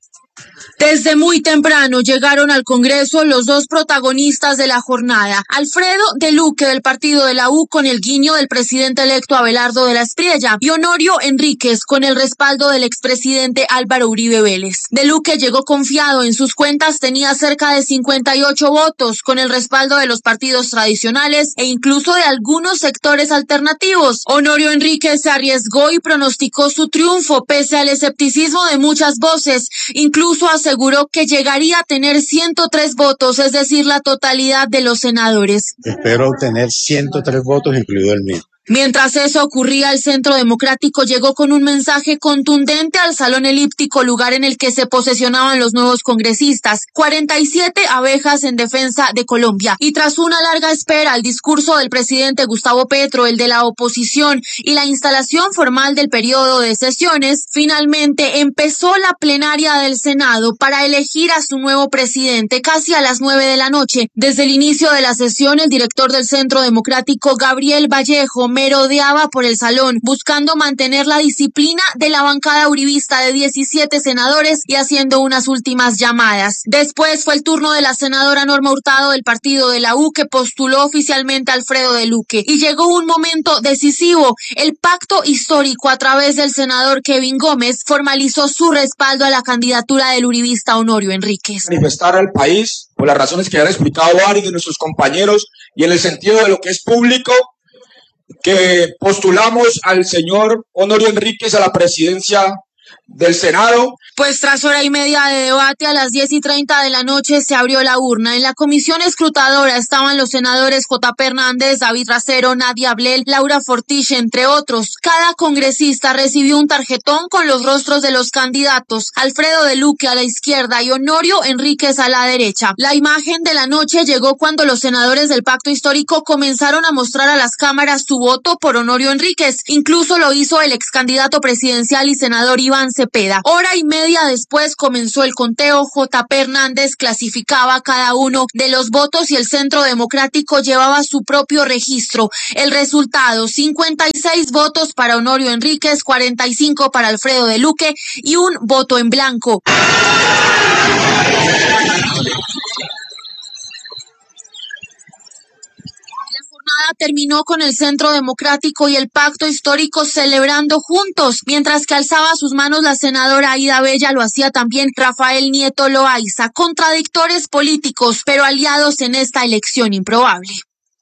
Desde muy temprano llegaron al Congreso los dos protagonistas de la jornada. Alfredo de Luque del partido de la U con el guiño del presidente electo Abelardo de la Espriella y Honorio Enríquez con el respaldo del expresidente Álvaro Uribe Vélez. De Luque llegó confiado en sus cuentas, tenía cerca de 58 votos con el respaldo de los partidos tradicionales e incluso de algunos sectores alternativos. Honorio Enríquez se arriesgó y pronosticó su triunfo pese al escepticismo de muchas voces, incluso aseguró que llegaría a tener 103 votos, es decir, la totalidad de los senadores. Espero obtener 103 votos, incluido el mío. Mientras eso ocurría, el Centro Democrático llegó con un mensaje contundente al Salón Elíptico, lugar en el que se posesionaban los nuevos congresistas. 47 abejas en defensa de Colombia. Y tras una larga espera, el discurso del presidente Gustavo Petro, el de la oposición y la instalación formal del periodo de sesiones, finalmente empezó la plenaria del Senado para elegir a su nuevo presidente casi a las 9 de la noche. Desde el inicio de la sesión, el director del Centro Democrático, Gabriel Vallejo, merodeaba por el salón, buscando mantener la disciplina de la bancada uribista de 17 senadores y haciendo unas últimas llamadas. Después fue el turno de la senadora Norma Hurtado del partido de la U, que postuló oficialmente a Alfredo de Luque. Y llegó un momento decisivo. El pacto histórico a través del senador Kevin Gómez formalizó su respaldo a la candidatura del uribista Honorio Enríquez. Manifestar al país, por las razones que han explicado varios de nuestros compañeros y en el sentido de lo que es público, que postulamos al señor Honorio Enríquez a la presidencia del Senado. Pues tras hora y media de debate, a las 10:30 de la noche se abrió la urna. En la comisión escrutadora estaban los senadores J.P. Hernández, David Racero, Nadia Ablel, Laura Fortiche, entre otros. Cada congresista recibió un tarjetón con los rostros de los candidatos: Alfredo de Luque a la izquierda y Honorio Enríquez a la derecha. La imagen de la noche llegó cuando los senadores del Pacto Histórico comenzaron a mostrar a las cámaras su voto por Honorio Enríquez. Incluso lo hizo el ex candidato presidencial y senador Iván Cepeda. Hora y media después comenzó el conteo. J.P. Hernández clasificaba cada uno de los votos y el Centro Democrático llevaba su propio registro. El resultado: 56 votos para Honorio Enríquez, 45 para Alfredo de Luque y un voto en blanco. Terminó con el Centro Democrático y el Pacto Histórico celebrando juntos, mientras que alzaba sus manos la senadora Aida Bella, lo hacía también Rafael Nieto Loaiza, contradictores políticos, pero aliados en esta elección improbable.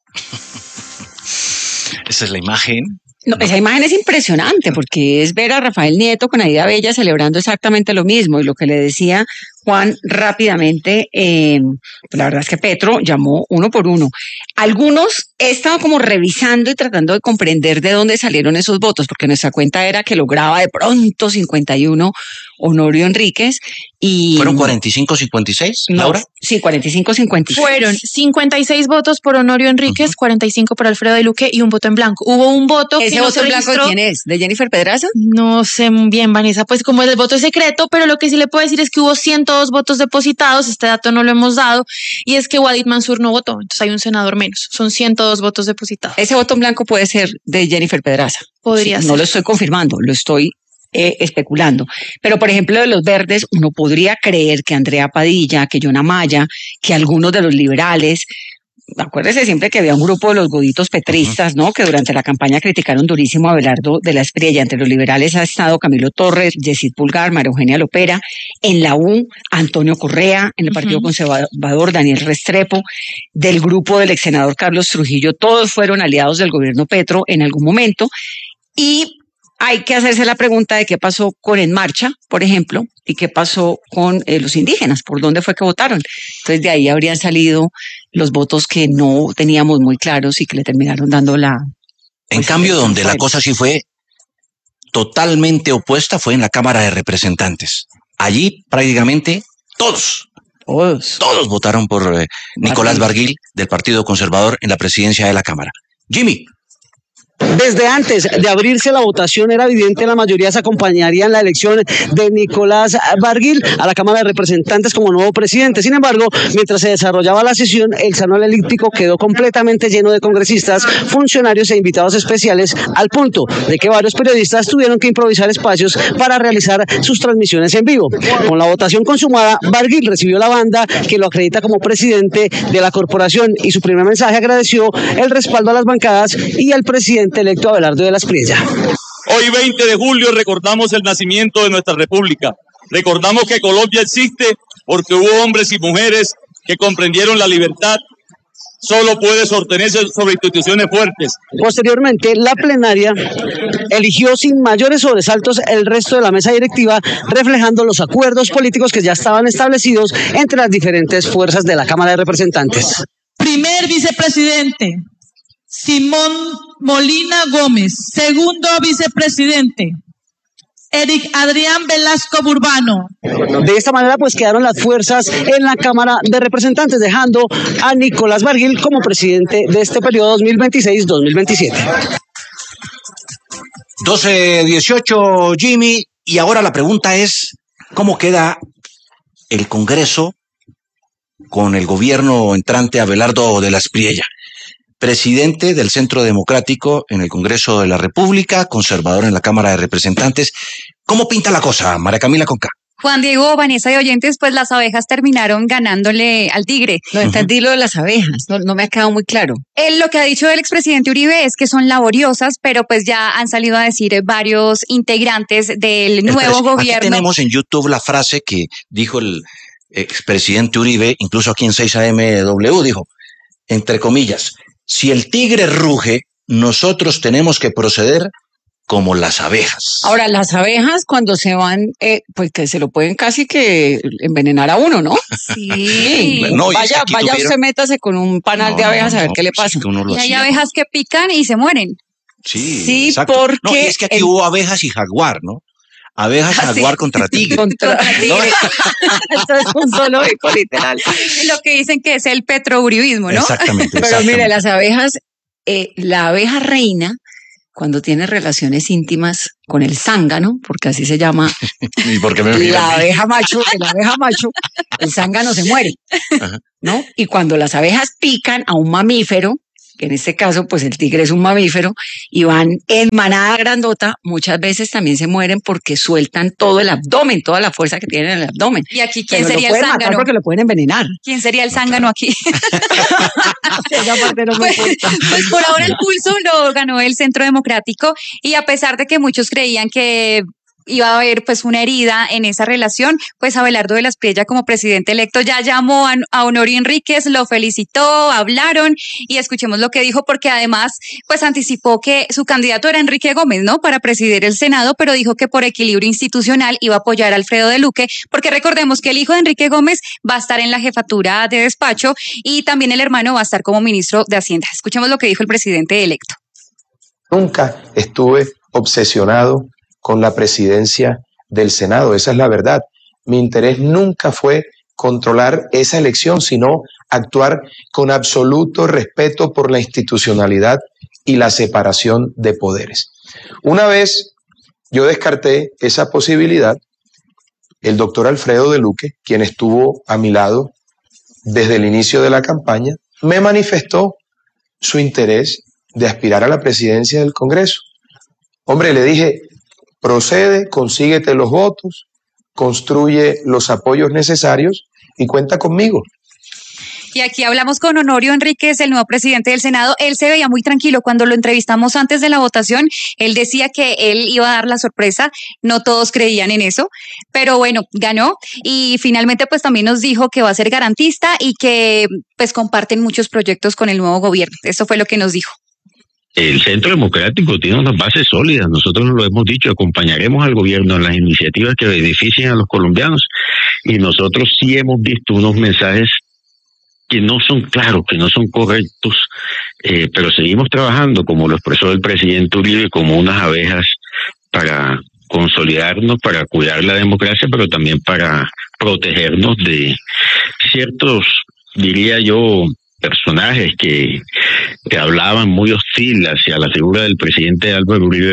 Esa es la imagen. No, esa imagen es impresionante porque es ver a Rafael Nieto con Aida Bella celebrando exactamente lo mismo, y lo que le decía Juan rápidamente, la verdad es que Petro llamó uno por uno. Algunos he estado como revisando y tratando de comprender de dónde salieron esos votos, porque nuestra cuenta era que lograba de pronto 51 Honorio Enríquez y... ¿Fueron 45-56, Laura? No, sí, 45-56. Fueron 56 votos por Honorio Enríquez, 45 por Alfredo de Luque y un voto en blanco. Hubo un voto ¿Ese que voto en blanco de quién es? ¿De Jennifer Pedraza? No sé bien, Vanessa, pues como el voto es secreto, pero lo que sí le puedo decir es que hubo 102 votos depositados, este dato no lo hemos dado, y es que Wadid Mansur no votó, entonces hay un senador menos, son 102 votos depositados. Ese voto en blanco puede ser de Jennifer Pedraza. Podría ser. No lo estoy confirmando, lo estoy especulando. Pero, por ejemplo, de los verdes, uno podría creer que Andrea Padilla, que John Amaya, que algunos de los liberales... Acuérdese siempre que había un grupo de los goditos petristas, ¿no? Que durante la campaña criticaron durísimo a Abelardo de la Espriella. Entre los liberales ha estado Camilo Torres, Yesid Pulgar, María Eugenia Lopera. En la U, Antonio Correa. En el Partido Conservador, Daniel Restrepo. Del grupo del ex senador Carlos Trujillo. Todos fueron aliados del gobierno Petro en algún momento. Y hay que hacerse la pregunta de qué pasó con En Marcha, por ejemplo, y qué pasó con los indígenas, por dónde fue que votaron. Entonces de ahí habrían salido los votos que no teníamos muy claros y que le terminaron dando la... En cambio, donde la cosa sí fue totalmente opuesta fue en la Cámara de Representantes. Allí prácticamente todos votaron por Nicolás Barguil del Partido Conservador en la presidencia de la Cámara. Jimmy. Desde antes de abrirse la votación era evidente la mayoría se acompañaría en la elección de Nicolás Barguil a la Cámara de Representantes como nuevo presidente. Sin embargo, mientras se desarrollaba la sesión, el salón elíptico quedó completamente lleno de congresistas, funcionarios e invitados especiales, al punto de que varios periodistas tuvieron que improvisar espacios para realizar sus transmisiones en vivo. Con la votación consumada, Barguil recibió la banda que lo acredita como presidente de la corporación y su primer mensaje agradeció el respaldo a las bancadas y al presidente electo Abelardo de la Espriella. Hoy 20 de julio recordamos el nacimiento de nuestra república. Recordamos que Colombia existe porque hubo hombres y mujeres que comprendieron la libertad. Solo puede sostenerse sobre instituciones fuertes. Posteriormente, la plenaria eligió sin mayores sobresaltos el resto de la mesa directiva, reflejando los acuerdos políticos que ya estaban establecidos entre las diferentes fuerzas de la Cámara de Representantes. Primer vicepresidente, Simón Molina Gómez. Segundo vicepresidente, Eric Adrián Velasco Burbano. De esta manera, pues quedaron las fuerzas en la Cámara de Representantes, dejando a Nicolás Barguil como presidente de este periodo 2026-2027. 12:18, Jimmy. Y ahora la pregunta es, ¿cómo queda el Congreso con el gobierno entrante Abelardo de la Espriella? Presidente del Centro Democrático en el Congreso de la República, conservador en la Cámara de Representantes. ¿Cómo pinta la cosa, María Camila Conca? Juan Diego, Vanessa y oyentes, pues las abejas terminaron ganándole al tigre. No entendí lo de las abejas, no me ha quedado muy claro. Lo que ha dicho el expresidente Uribe es que son laboriosas, pero pues ya han salido a decir varios integrantes del nuevo gobierno. Aquí tenemos en YouTube la frase que dijo el expresidente Uribe, incluso aquí en 6AMW, dijo, entre comillas, si el tigre ruge, nosotros tenemos que proceder como las abejas. Ahora, las abejas cuando se van, pues que se lo pueden casi que envenenar a uno, ¿no? Sí. No, y es que vaya aquí vaya tuvieron- usted métase con un panal de abejas a ver qué le pues es pasa. que uno lo Y hay hacía. abejas que pican y se mueren. Sí, Sí, exacto. porque No, y es que aquí el- hubo abejas y jaguar, ¿no? Abejas Ah, sí. jaguar contra tigre. Contra tigre. Esto es un zoológico, literal. Lo que dicen que es el petrouribismo, ¿no? Exactamente. Pero mire, las abejas, la abeja reina, cuando tiene relaciones íntimas con el zángano, porque así se llama ¿Y por qué me miran? la abeja macho, el zángano se muere, ¿no? Y cuando las abejas pican a un mamífero, que en este caso, pues el tigre es un mamífero, y van en manada grandota, muchas veces también se mueren porque sueltan todo el abdomen, toda la fuerza que tienen en el abdomen. Y aquí, ¿quién Pero lo sería el pueden matar zángano? porque lo pueden envenenar. ¿Quién sería el zángano aquí? Esa parte no me Pues, importa. pues por ahora el pulso lo ganó el Centro Democrático y a pesar de que muchos creían que iba a haber pues una herida en esa relación, pues Abelardo de la Espriella como presidente electo ya llamó a Honorio Enríquez, lo felicitó, hablaron y escuchemos lo que dijo porque además pues anticipó que su candidato era Enrique Gómez, ¿no? Para presidir el Senado, pero dijo que por equilibrio institucional iba a apoyar a Alfredo de Luque, porque recordemos que el hijo de Enrique Gómez va a estar en la jefatura de despacho y también el hermano va a estar como ministro de Hacienda. Escuchemos lo que dijo el presidente electo. Nunca estuve obsesionado con la presidencia del Senado, esa es la verdad. Mi interés nunca fue controlar esa elección, sino actuar con absoluto respeto por la institucionalidad y la separación de poderes. Una vez yo descarté esa posibilidad, el doctor Alfredo de Luque, quien estuvo a mi lado desde el inicio de la campaña, me manifestó su interés de aspirar a la presidencia del Congreso. Hombre, le dije, procede, consíguete los votos, construye los apoyos necesarios y cuenta conmigo. Y aquí hablamos con Honorio Enríquez, el nuevo presidente del Senado. Él se veía muy tranquilo cuando lo entrevistamos antes de la votación. Él decía que él iba a dar la sorpresa. No todos creían en eso, pero bueno, ganó. Y finalmente pues también nos dijo que va a ser garantista y que pues comparten muchos proyectos con el nuevo gobierno. Eso fue lo que nos dijo. El Centro Democrático tiene unas bases sólidas. Nosotros lo hemos dicho, acompañaremos al gobierno en las iniciativas que beneficien a los colombianos. Y nosotros sí hemos visto unos mensajes que no son claros, que no son correctos, pero seguimos trabajando, como lo expresó el presidente Uribe, como unas abejas para consolidarnos, para cuidar la democracia, pero también para protegernos de ciertos, diría yo, personajes que hablaban muy hostil hacia la figura del presidente Álvaro Uribe.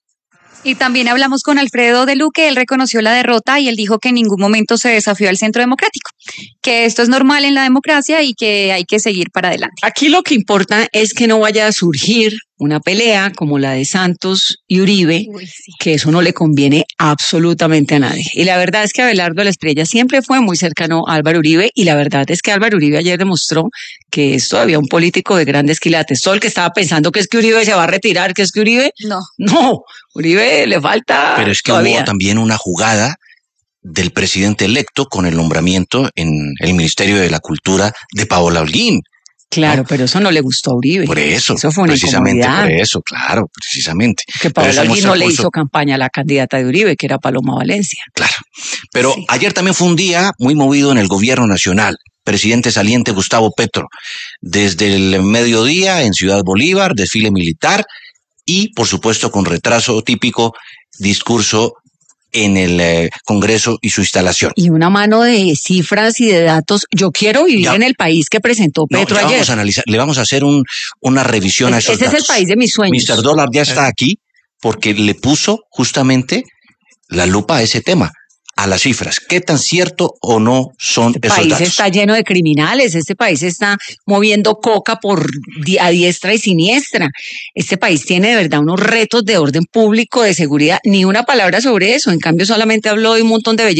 Y también hablamos con Alfredo de Luque, él reconoció la derrota y él dijo que en ningún momento se desafió al Centro Democrático, que esto es normal en la democracia y que hay que seguir para adelante. Aquí lo que importa es que no vaya a surgir una pelea como la de Santos y Uribe, que eso no le conviene absolutamente a nadie. Y la verdad es que Abelardo de la Espriella siempre fue muy cercano a Álvaro Uribe y la verdad es que Álvaro Uribe ayer demostró que es todavía un político de grandes quilates. Todo el que estaba pensando que es que Uribe se va a retirar, que es que Uribe... No, Uribe le falta Pero es que todavía. hubo también una jugada del presidente electo con el nombramiento en el Ministerio de la Cultura de Paola Holguín. Claro, pero eso no le gustó a Uribe. Por eso, Eso fue una precisamente incomodidad. por eso, claro, precisamente. Que Pero Paola eso Holguín muestra no le pulso. hizo campaña a la candidata de Uribe, que era Paloma Valencia. Pero ayer también fue un día muy movido en el gobierno nacional. Presidente saliente Gustavo Petro, desde el mediodía en Ciudad Bolívar, desfile militar y, por supuesto, con retraso típico, discurso en el Congreso y su instalación. Y una mano de cifras y de datos. Yo quiero vivir Ya. en el país que presentó No, Petro ya ayer. vamos a analizar, le vamos a hacer una revisión a esos Ese datos. es el país de mis sueños. Mr. Dólar ya está aquí porque le puso justamente la lupa a ese tema, a las cifras. ¿Qué tan cierto o no son Este esos país datos? está lleno de criminales, este país está moviendo coca a diestra y siniestra. Este país tiene de verdad unos retos de orden público, de seguridad, ni una palabra sobre eso. En cambio, solamente habló de un montón de bellezas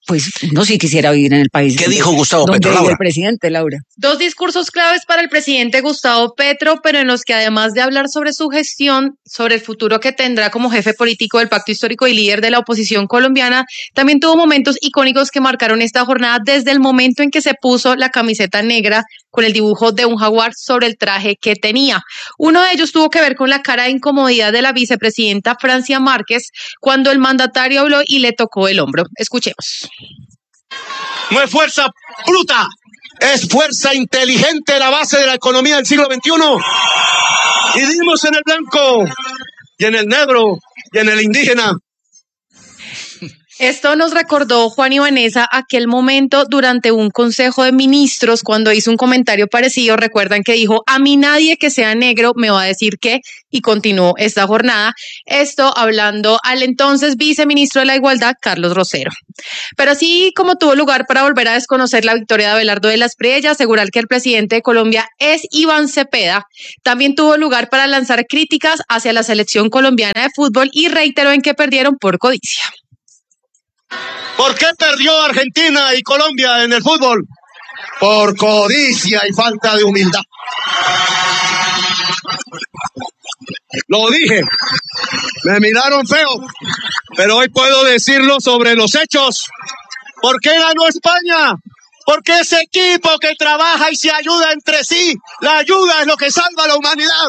pues no sí quisiera vivir en el país. ¿Qué dijo Gustavo donde Petro, vive Laura? el presidente, Laura. Dos discursos claves para el presidente Gustavo Petro, pero en los que además de hablar sobre su gestión, sobre el futuro que tendrá como jefe político del Pacto Histórico y líder de la oposición colombiana, también tuvo momentos icónicos que marcaron esta jornada desde el momento en que se puso la camiseta negra con el dibujo de un jaguar sobre el traje que tenía. Uno de ellos tuvo que ver con la cara de incomodidad de la vicepresidenta Francia Márquez cuando el mandatario habló y le tocó el hombro. Escuchemos. No es fuerza bruta, es fuerza inteligente, la base de la economía del siglo XXI. Y dimos en el blanco, y en el negro, y en el indígena. Esto nos recordó Juan y Vanessa aquel momento durante un consejo de ministros cuando hizo un comentario parecido. Recuerdan que dijo, a mí nadie que sea negro me va a decir qué, y continuó esta jornada. Esto hablando al entonces viceministro de la Igualdad, Carlos Rosero. Pero así como tuvo lugar para volver a desconocer la victoria de Abelardo de las Priedes y asegurar que el presidente de Colombia es Iván Cepeda, también tuvo lugar para lanzar críticas hacia la selección colombiana de fútbol y reiteró en que perdieron por codicia. ¿Por qué perdió Argentina y Colombia en el fútbol? Por codicia y falta de humildad. Lo dije, me miraron feo, pero hoy puedo decirlo sobre los hechos. ¿Por qué ganó España? Porque ese equipo que trabaja y se ayuda entre sí, la ayuda es lo que salva a la humanidad.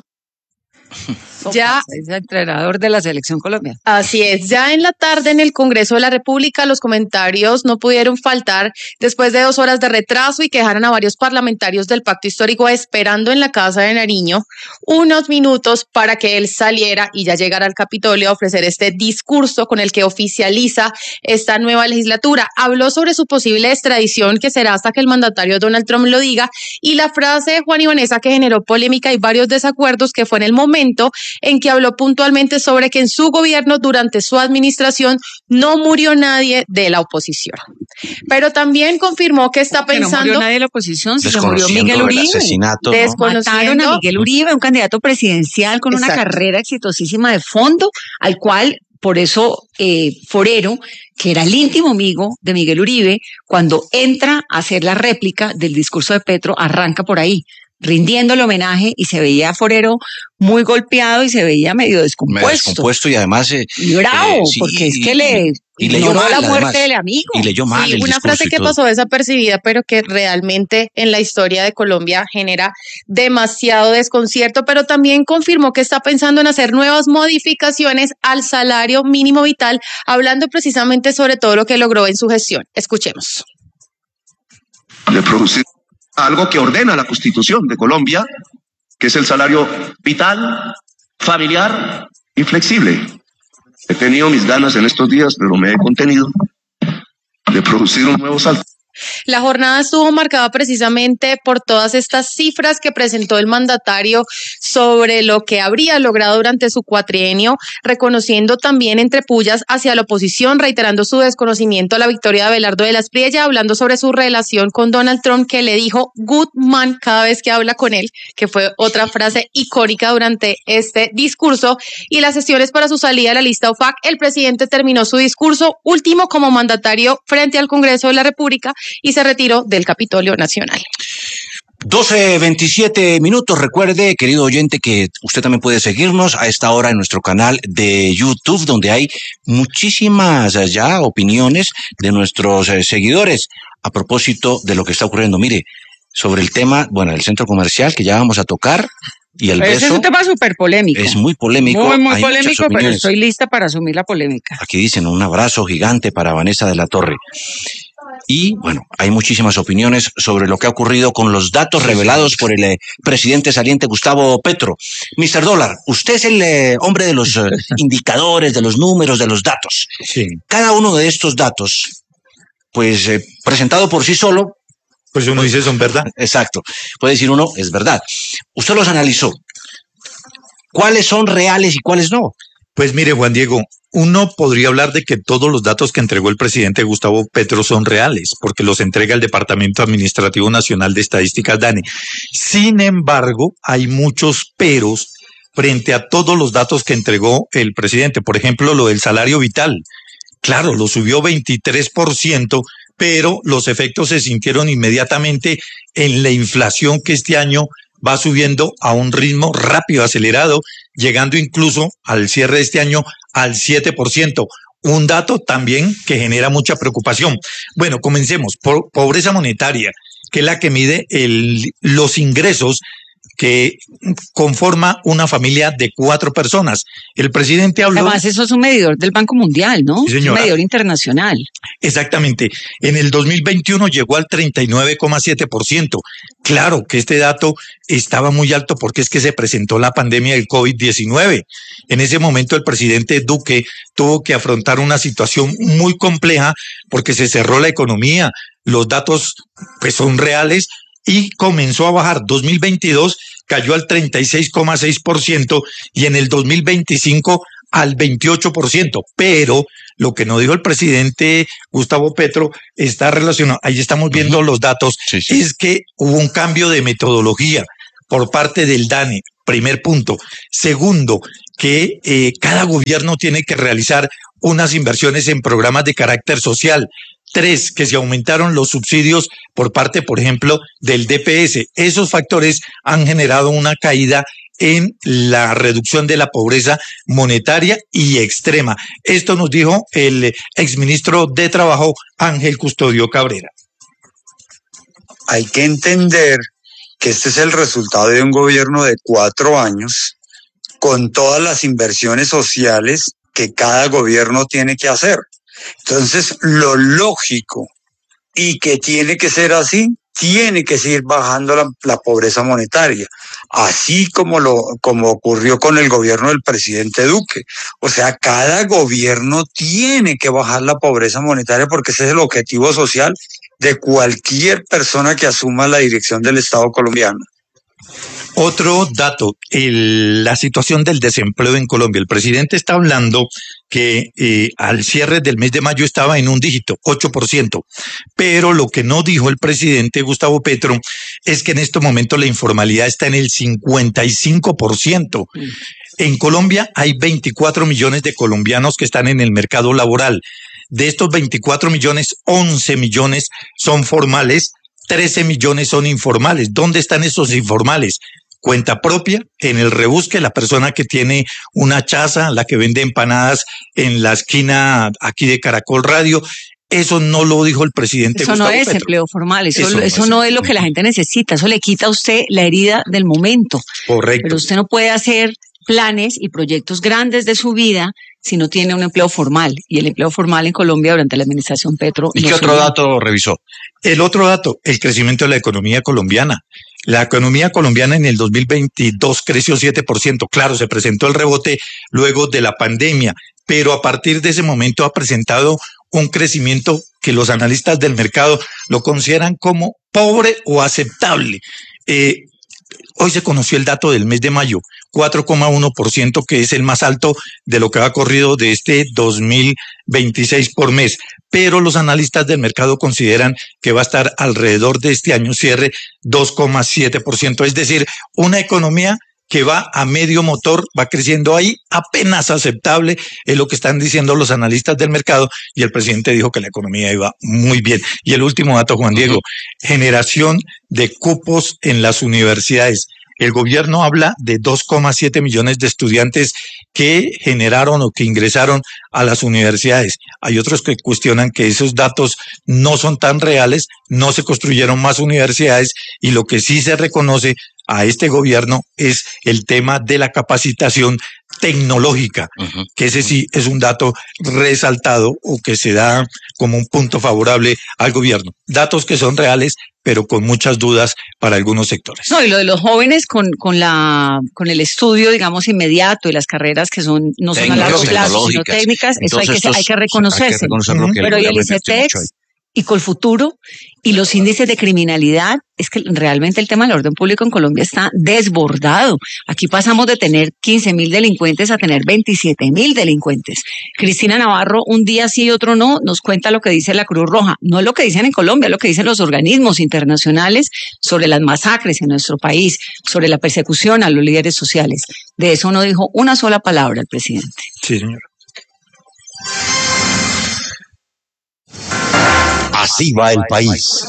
Ya es el entrenador de la selección colombiana. Así es, ya en la tarde en el Congreso de la República los comentarios no pudieron faltar después de 2 horas de retraso y que dejaron a varios parlamentarios del Pacto Histórico esperando en la Casa de Nariño unos minutos para que él saliera y ya llegara al Capitolio a ofrecer este discurso con el que oficializa esta nueva legislatura. Habló sobre su posible extradición, que será hasta que el mandatario Donald Trump lo diga, y la frase de Juan y Vanessa que generó polémica y varios desacuerdos, que fue en el momento en que habló puntualmente sobre que en su gobierno, durante su administración, no murió nadie de la oposición. Pero también confirmó que está pensando... No murió nadie de la oposición, se murió Miguel Uribe. Mataron a Miguel Uribe, un candidato presidencial con una carrera exitosísima de fondo, al cual, por eso, Forero, que era el íntimo amigo de Miguel Uribe, cuando entra a hacer la réplica del discurso de Petro, arranca por ahí, rindiéndole homenaje, y se veía a Forero muy golpeado y se veía medio descompuesto. Y además... y bravo, sí, porque es que le leyó mal, la muerte además, del amigo. Y leyó mal el una frase que pasó desapercibida, pero que realmente en la historia de Colombia genera demasiado desconcierto, pero también confirmó que está pensando en hacer nuevas modificaciones al salario mínimo vital, hablando precisamente sobre todo lo que logró en su gestión. Escuchemos. De producir algo que ordena la Constitución de Colombia, que es el salario vital, familiar y flexible. He tenido mis ganas en estos días, pero me he contenido de producir un nuevo salto. La jornada estuvo marcada precisamente por todas estas cifras que presentó el mandatario sobre lo que habría logrado durante su cuatrienio, reconociendo también entre pullas hacia la oposición, reiterando su desconocimiento a la victoria de Abelardo de las Priedes, hablando sobre su relación con Donald Trump, que le dijo good man cada vez que habla con él, que fue otra frase icónica durante este discurso, y las sesiones para su salida de la lista OFAC. El presidente terminó su discurso último como mandatario frente al Congreso de la República y se retiró del Capitolio Nacional. 12:27. Recuerde, querido oyente, que usted también puede seguirnos a esta hora en nuestro canal de YouTube, donde hay muchísimas ya opiniones de nuestros seguidores a propósito de lo que está ocurriendo. Mire, sobre el tema, del centro comercial que ya vamos a tocar, y el beso. Ese es un tema súper polémico. Es muy polémico. Muy polémico, pero estoy lista para asumir la polémica. Aquí dicen un abrazo gigante para Vanessa de la Torre. Y hay muchísimas opiniones sobre lo que ha ocurrido con los datos revelados por el presidente saliente Gustavo Petro. Mr. Dólar, usted es el hombre de los indicadores, de los números, de los datos. Sí. Cada uno de estos datos, presentado por sí solo, pues uno dice son verdad. Exacto. Puede decir uno, es verdad. Usted los analizó. ¿Cuáles son reales y cuáles no? Pues mire, Juan Diego, uno podría hablar de que todos los datos que entregó el presidente Gustavo Petro son reales, porque los entrega el Departamento Administrativo Nacional de Estadísticas, DANE. Sin embargo, hay muchos peros frente a todos los datos que entregó el presidente. Por ejemplo, lo del salario vital. claro, lo subió 23%, pero los efectos se sintieron inmediatamente en la inflación que este año va subiendo a un ritmo rápido, acelerado, llegando incluso al cierre de este año al 7%. Un dato también que genera mucha preocupación. Bueno, comencemos por pobreza monetaria, que es la que mide los ingresos que conforma una familia de 4 personas. El presidente habló... Además, eso es un medidor del Banco Mundial, ¿no? Sí, es un medidor internacional. Exactamente. En el 2021 llegó al 39,7%. Claro que este dato estaba muy alto porque es que se presentó la pandemia del COVID-19. En ese momento el presidente Duque tuvo que afrontar una situación muy compleja porque se cerró la economía. Los datos pues son reales y comenzó a bajar. 2022 cayó al 36,6% y en el 2025 al 28%. Pero lo que no dijo el presidente Gustavo Petro está relacionado, ahí estamos viendo los datos, es que hubo un cambio de metodología por parte del DANE, primer punto. Segundo, que cada gobierno tiene que realizar unas inversiones en programas de carácter social. 3, que se aumentaron los subsidios por parte, por ejemplo, del DPS. Esos factores han generado una caída en la reducción de la pobreza monetaria y extrema. Esto nos dijo el exministro de Trabajo, Ángel Custodio Cabrera. Hay que entender que este es el resultado de un gobierno de 4 años con todas las inversiones sociales que cada gobierno tiene que hacer. Entonces, lo lógico y que tiene que ser así, tiene que seguir bajando la pobreza monetaria, así como ocurrió con el gobierno del presidente Duque. O sea, cada gobierno tiene que bajar la pobreza monetaria porque ese es el objetivo social de cualquier persona que asuma la dirección del Estado colombiano. Otro dato, la situación del desempleo en Colombia. El presidente está hablando que al cierre del mes de mayo estaba en un dígito, 8%. Pero lo que no dijo el presidente Gustavo Petro es que en este momento la informalidad está en el 55%. En Colombia hay 24 millones de colombianos que están en el mercado laboral. De estos 24 millones, 11 millones son formales, 13 millones son informales. ¿Dónde están esos informales? Cuenta propia, en el rebusque, la persona que tiene una chaza, la que vende empanadas en la esquina aquí de Caracol Radio. Eso no lo dijo el presidente Gustavo Petro. Eso no es empleo formal, eso no es lo que la gente necesita, eso le quita a usted la herida del momento. Correcto. Pero usted no puede hacer planes y proyectos grandes de su vida si no tiene un empleo formal. Y el empleo formal en Colombia durante la administración Petro... ¿Y qué otro dato revisó? El otro dato, el crecimiento de la economía colombiana. La economía colombiana en el 2022 creció 7%. Claro, se presentó el rebote luego de la pandemia, pero a partir de ese momento ha presentado un crecimiento que los analistas del mercado lo consideran como pobre o aceptable. Hoy se conoció el dato del mes de mayo, 4,1%, que es el más alto de lo que ha corrido de este 2026 por mes. Pero los analistas del mercado consideran que va a estar alrededor de este año cierre 2,7%. Es decir, una economía que va a medio motor, va creciendo ahí, apenas aceptable, es lo que están diciendo los analistas del mercado, y el presidente dijo que la economía iba muy bien. Y el último dato, Juan Diego, generación de cupos en las universidades. El gobierno habla de 2,7 millones de estudiantes que generaron o que ingresaron a las universidades. Hay otros que cuestionan que esos datos no son tan reales, no se construyeron más universidades, y lo que sí se reconoce a este gobierno es el tema de la capacitación tecnológica, que ese sí es un dato resaltado o que se da como un punto favorable al gobierno. Datos que son reales, pero con muchas dudas para algunos sectores. No, y lo de los jóvenes con el estudio, digamos, inmediato y las carreras que no son a largo plazo, sino técnicas, entonces, eso hay que reconocerse. Pero y el ICETEX y Colfuturo y los índices de criminalidad, es que realmente el tema del orden público en Colombia está desbordado. Aquí pasamos de tener 15.000 delincuentes a tener 27.000 delincuentes. Cristina Navarro, un día sí y otro no, nos cuenta lo que dice la Cruz Roja. No es lo que dicen en Colombia, es lo que dicen los organismos internacionales sobre las masacres en nuestro país, sobre la persecución a los líderes sociales. De eso no dijo una sola palabra el presidente. Sí, señora. Así va el país.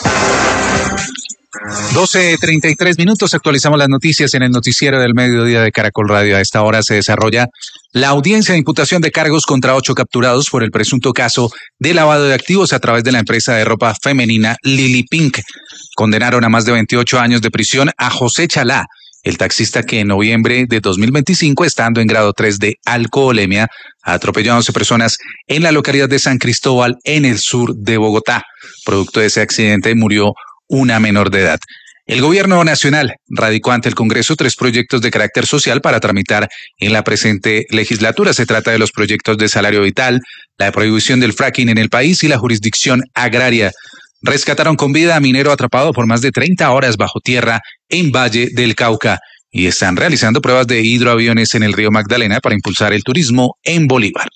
12:33, actualizamos las noticias en el noticiero del mediodía de Caracol Radio. A esta hora se desarrolla la audiencia de imputación de cargos contra 8 capturados por el presunto caso de lavado de activos a través de la empresa de ropa femenina Lily Pink. Condenaron a más de 28 años de prisión a José Chalá, el taxista que en noviembre de 2025, estando en grado 3 de alcoholemia, atropelló a 11 personas en la localidad de San Cristóbal, en el sur de Bogotá. Producto de ese accidente murió una menor de edad. El gobierno nacional radicó ante el Congreso 3 proyectos de carácter social para tramitar en la presente legislatura. Se trata de los proyectos de salario vital, la prohibición del fracking en el país y la jurisdicción agraria. Rescataron con vida a minero atrapado por más de 30 horas bajo tierra en Valle del Cauca y están realizando pruebas de hidroaviones en el río Magdalena para impulsar el turismo en Bolívar.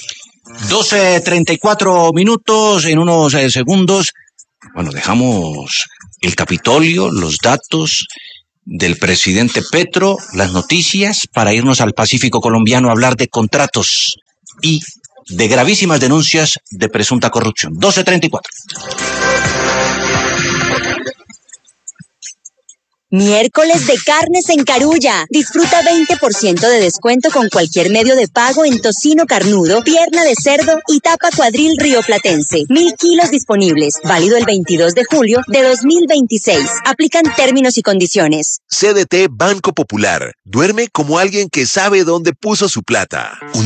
12:34, en unos segundos. Bueno, dejamos el Capitolio, los datos del presidente Petro, las noticias, para irnos al Pacífico colombiano a hablar de contratos y de gravísimas denuncias de presunta corrupción. 12:34. Miércoles de carnes en Carulla. Disfruta 20% de descuento con cualquier medio de pago en tocino carnudo, pierna de cerdo y tapa cuadril rioplatense. 1000 kilos disponibles. Válido el 22 de julio de 2026. Aplican términos y condiciones. CDT Banco Popular. Duerme como alguien que sabe dónde puso su plata.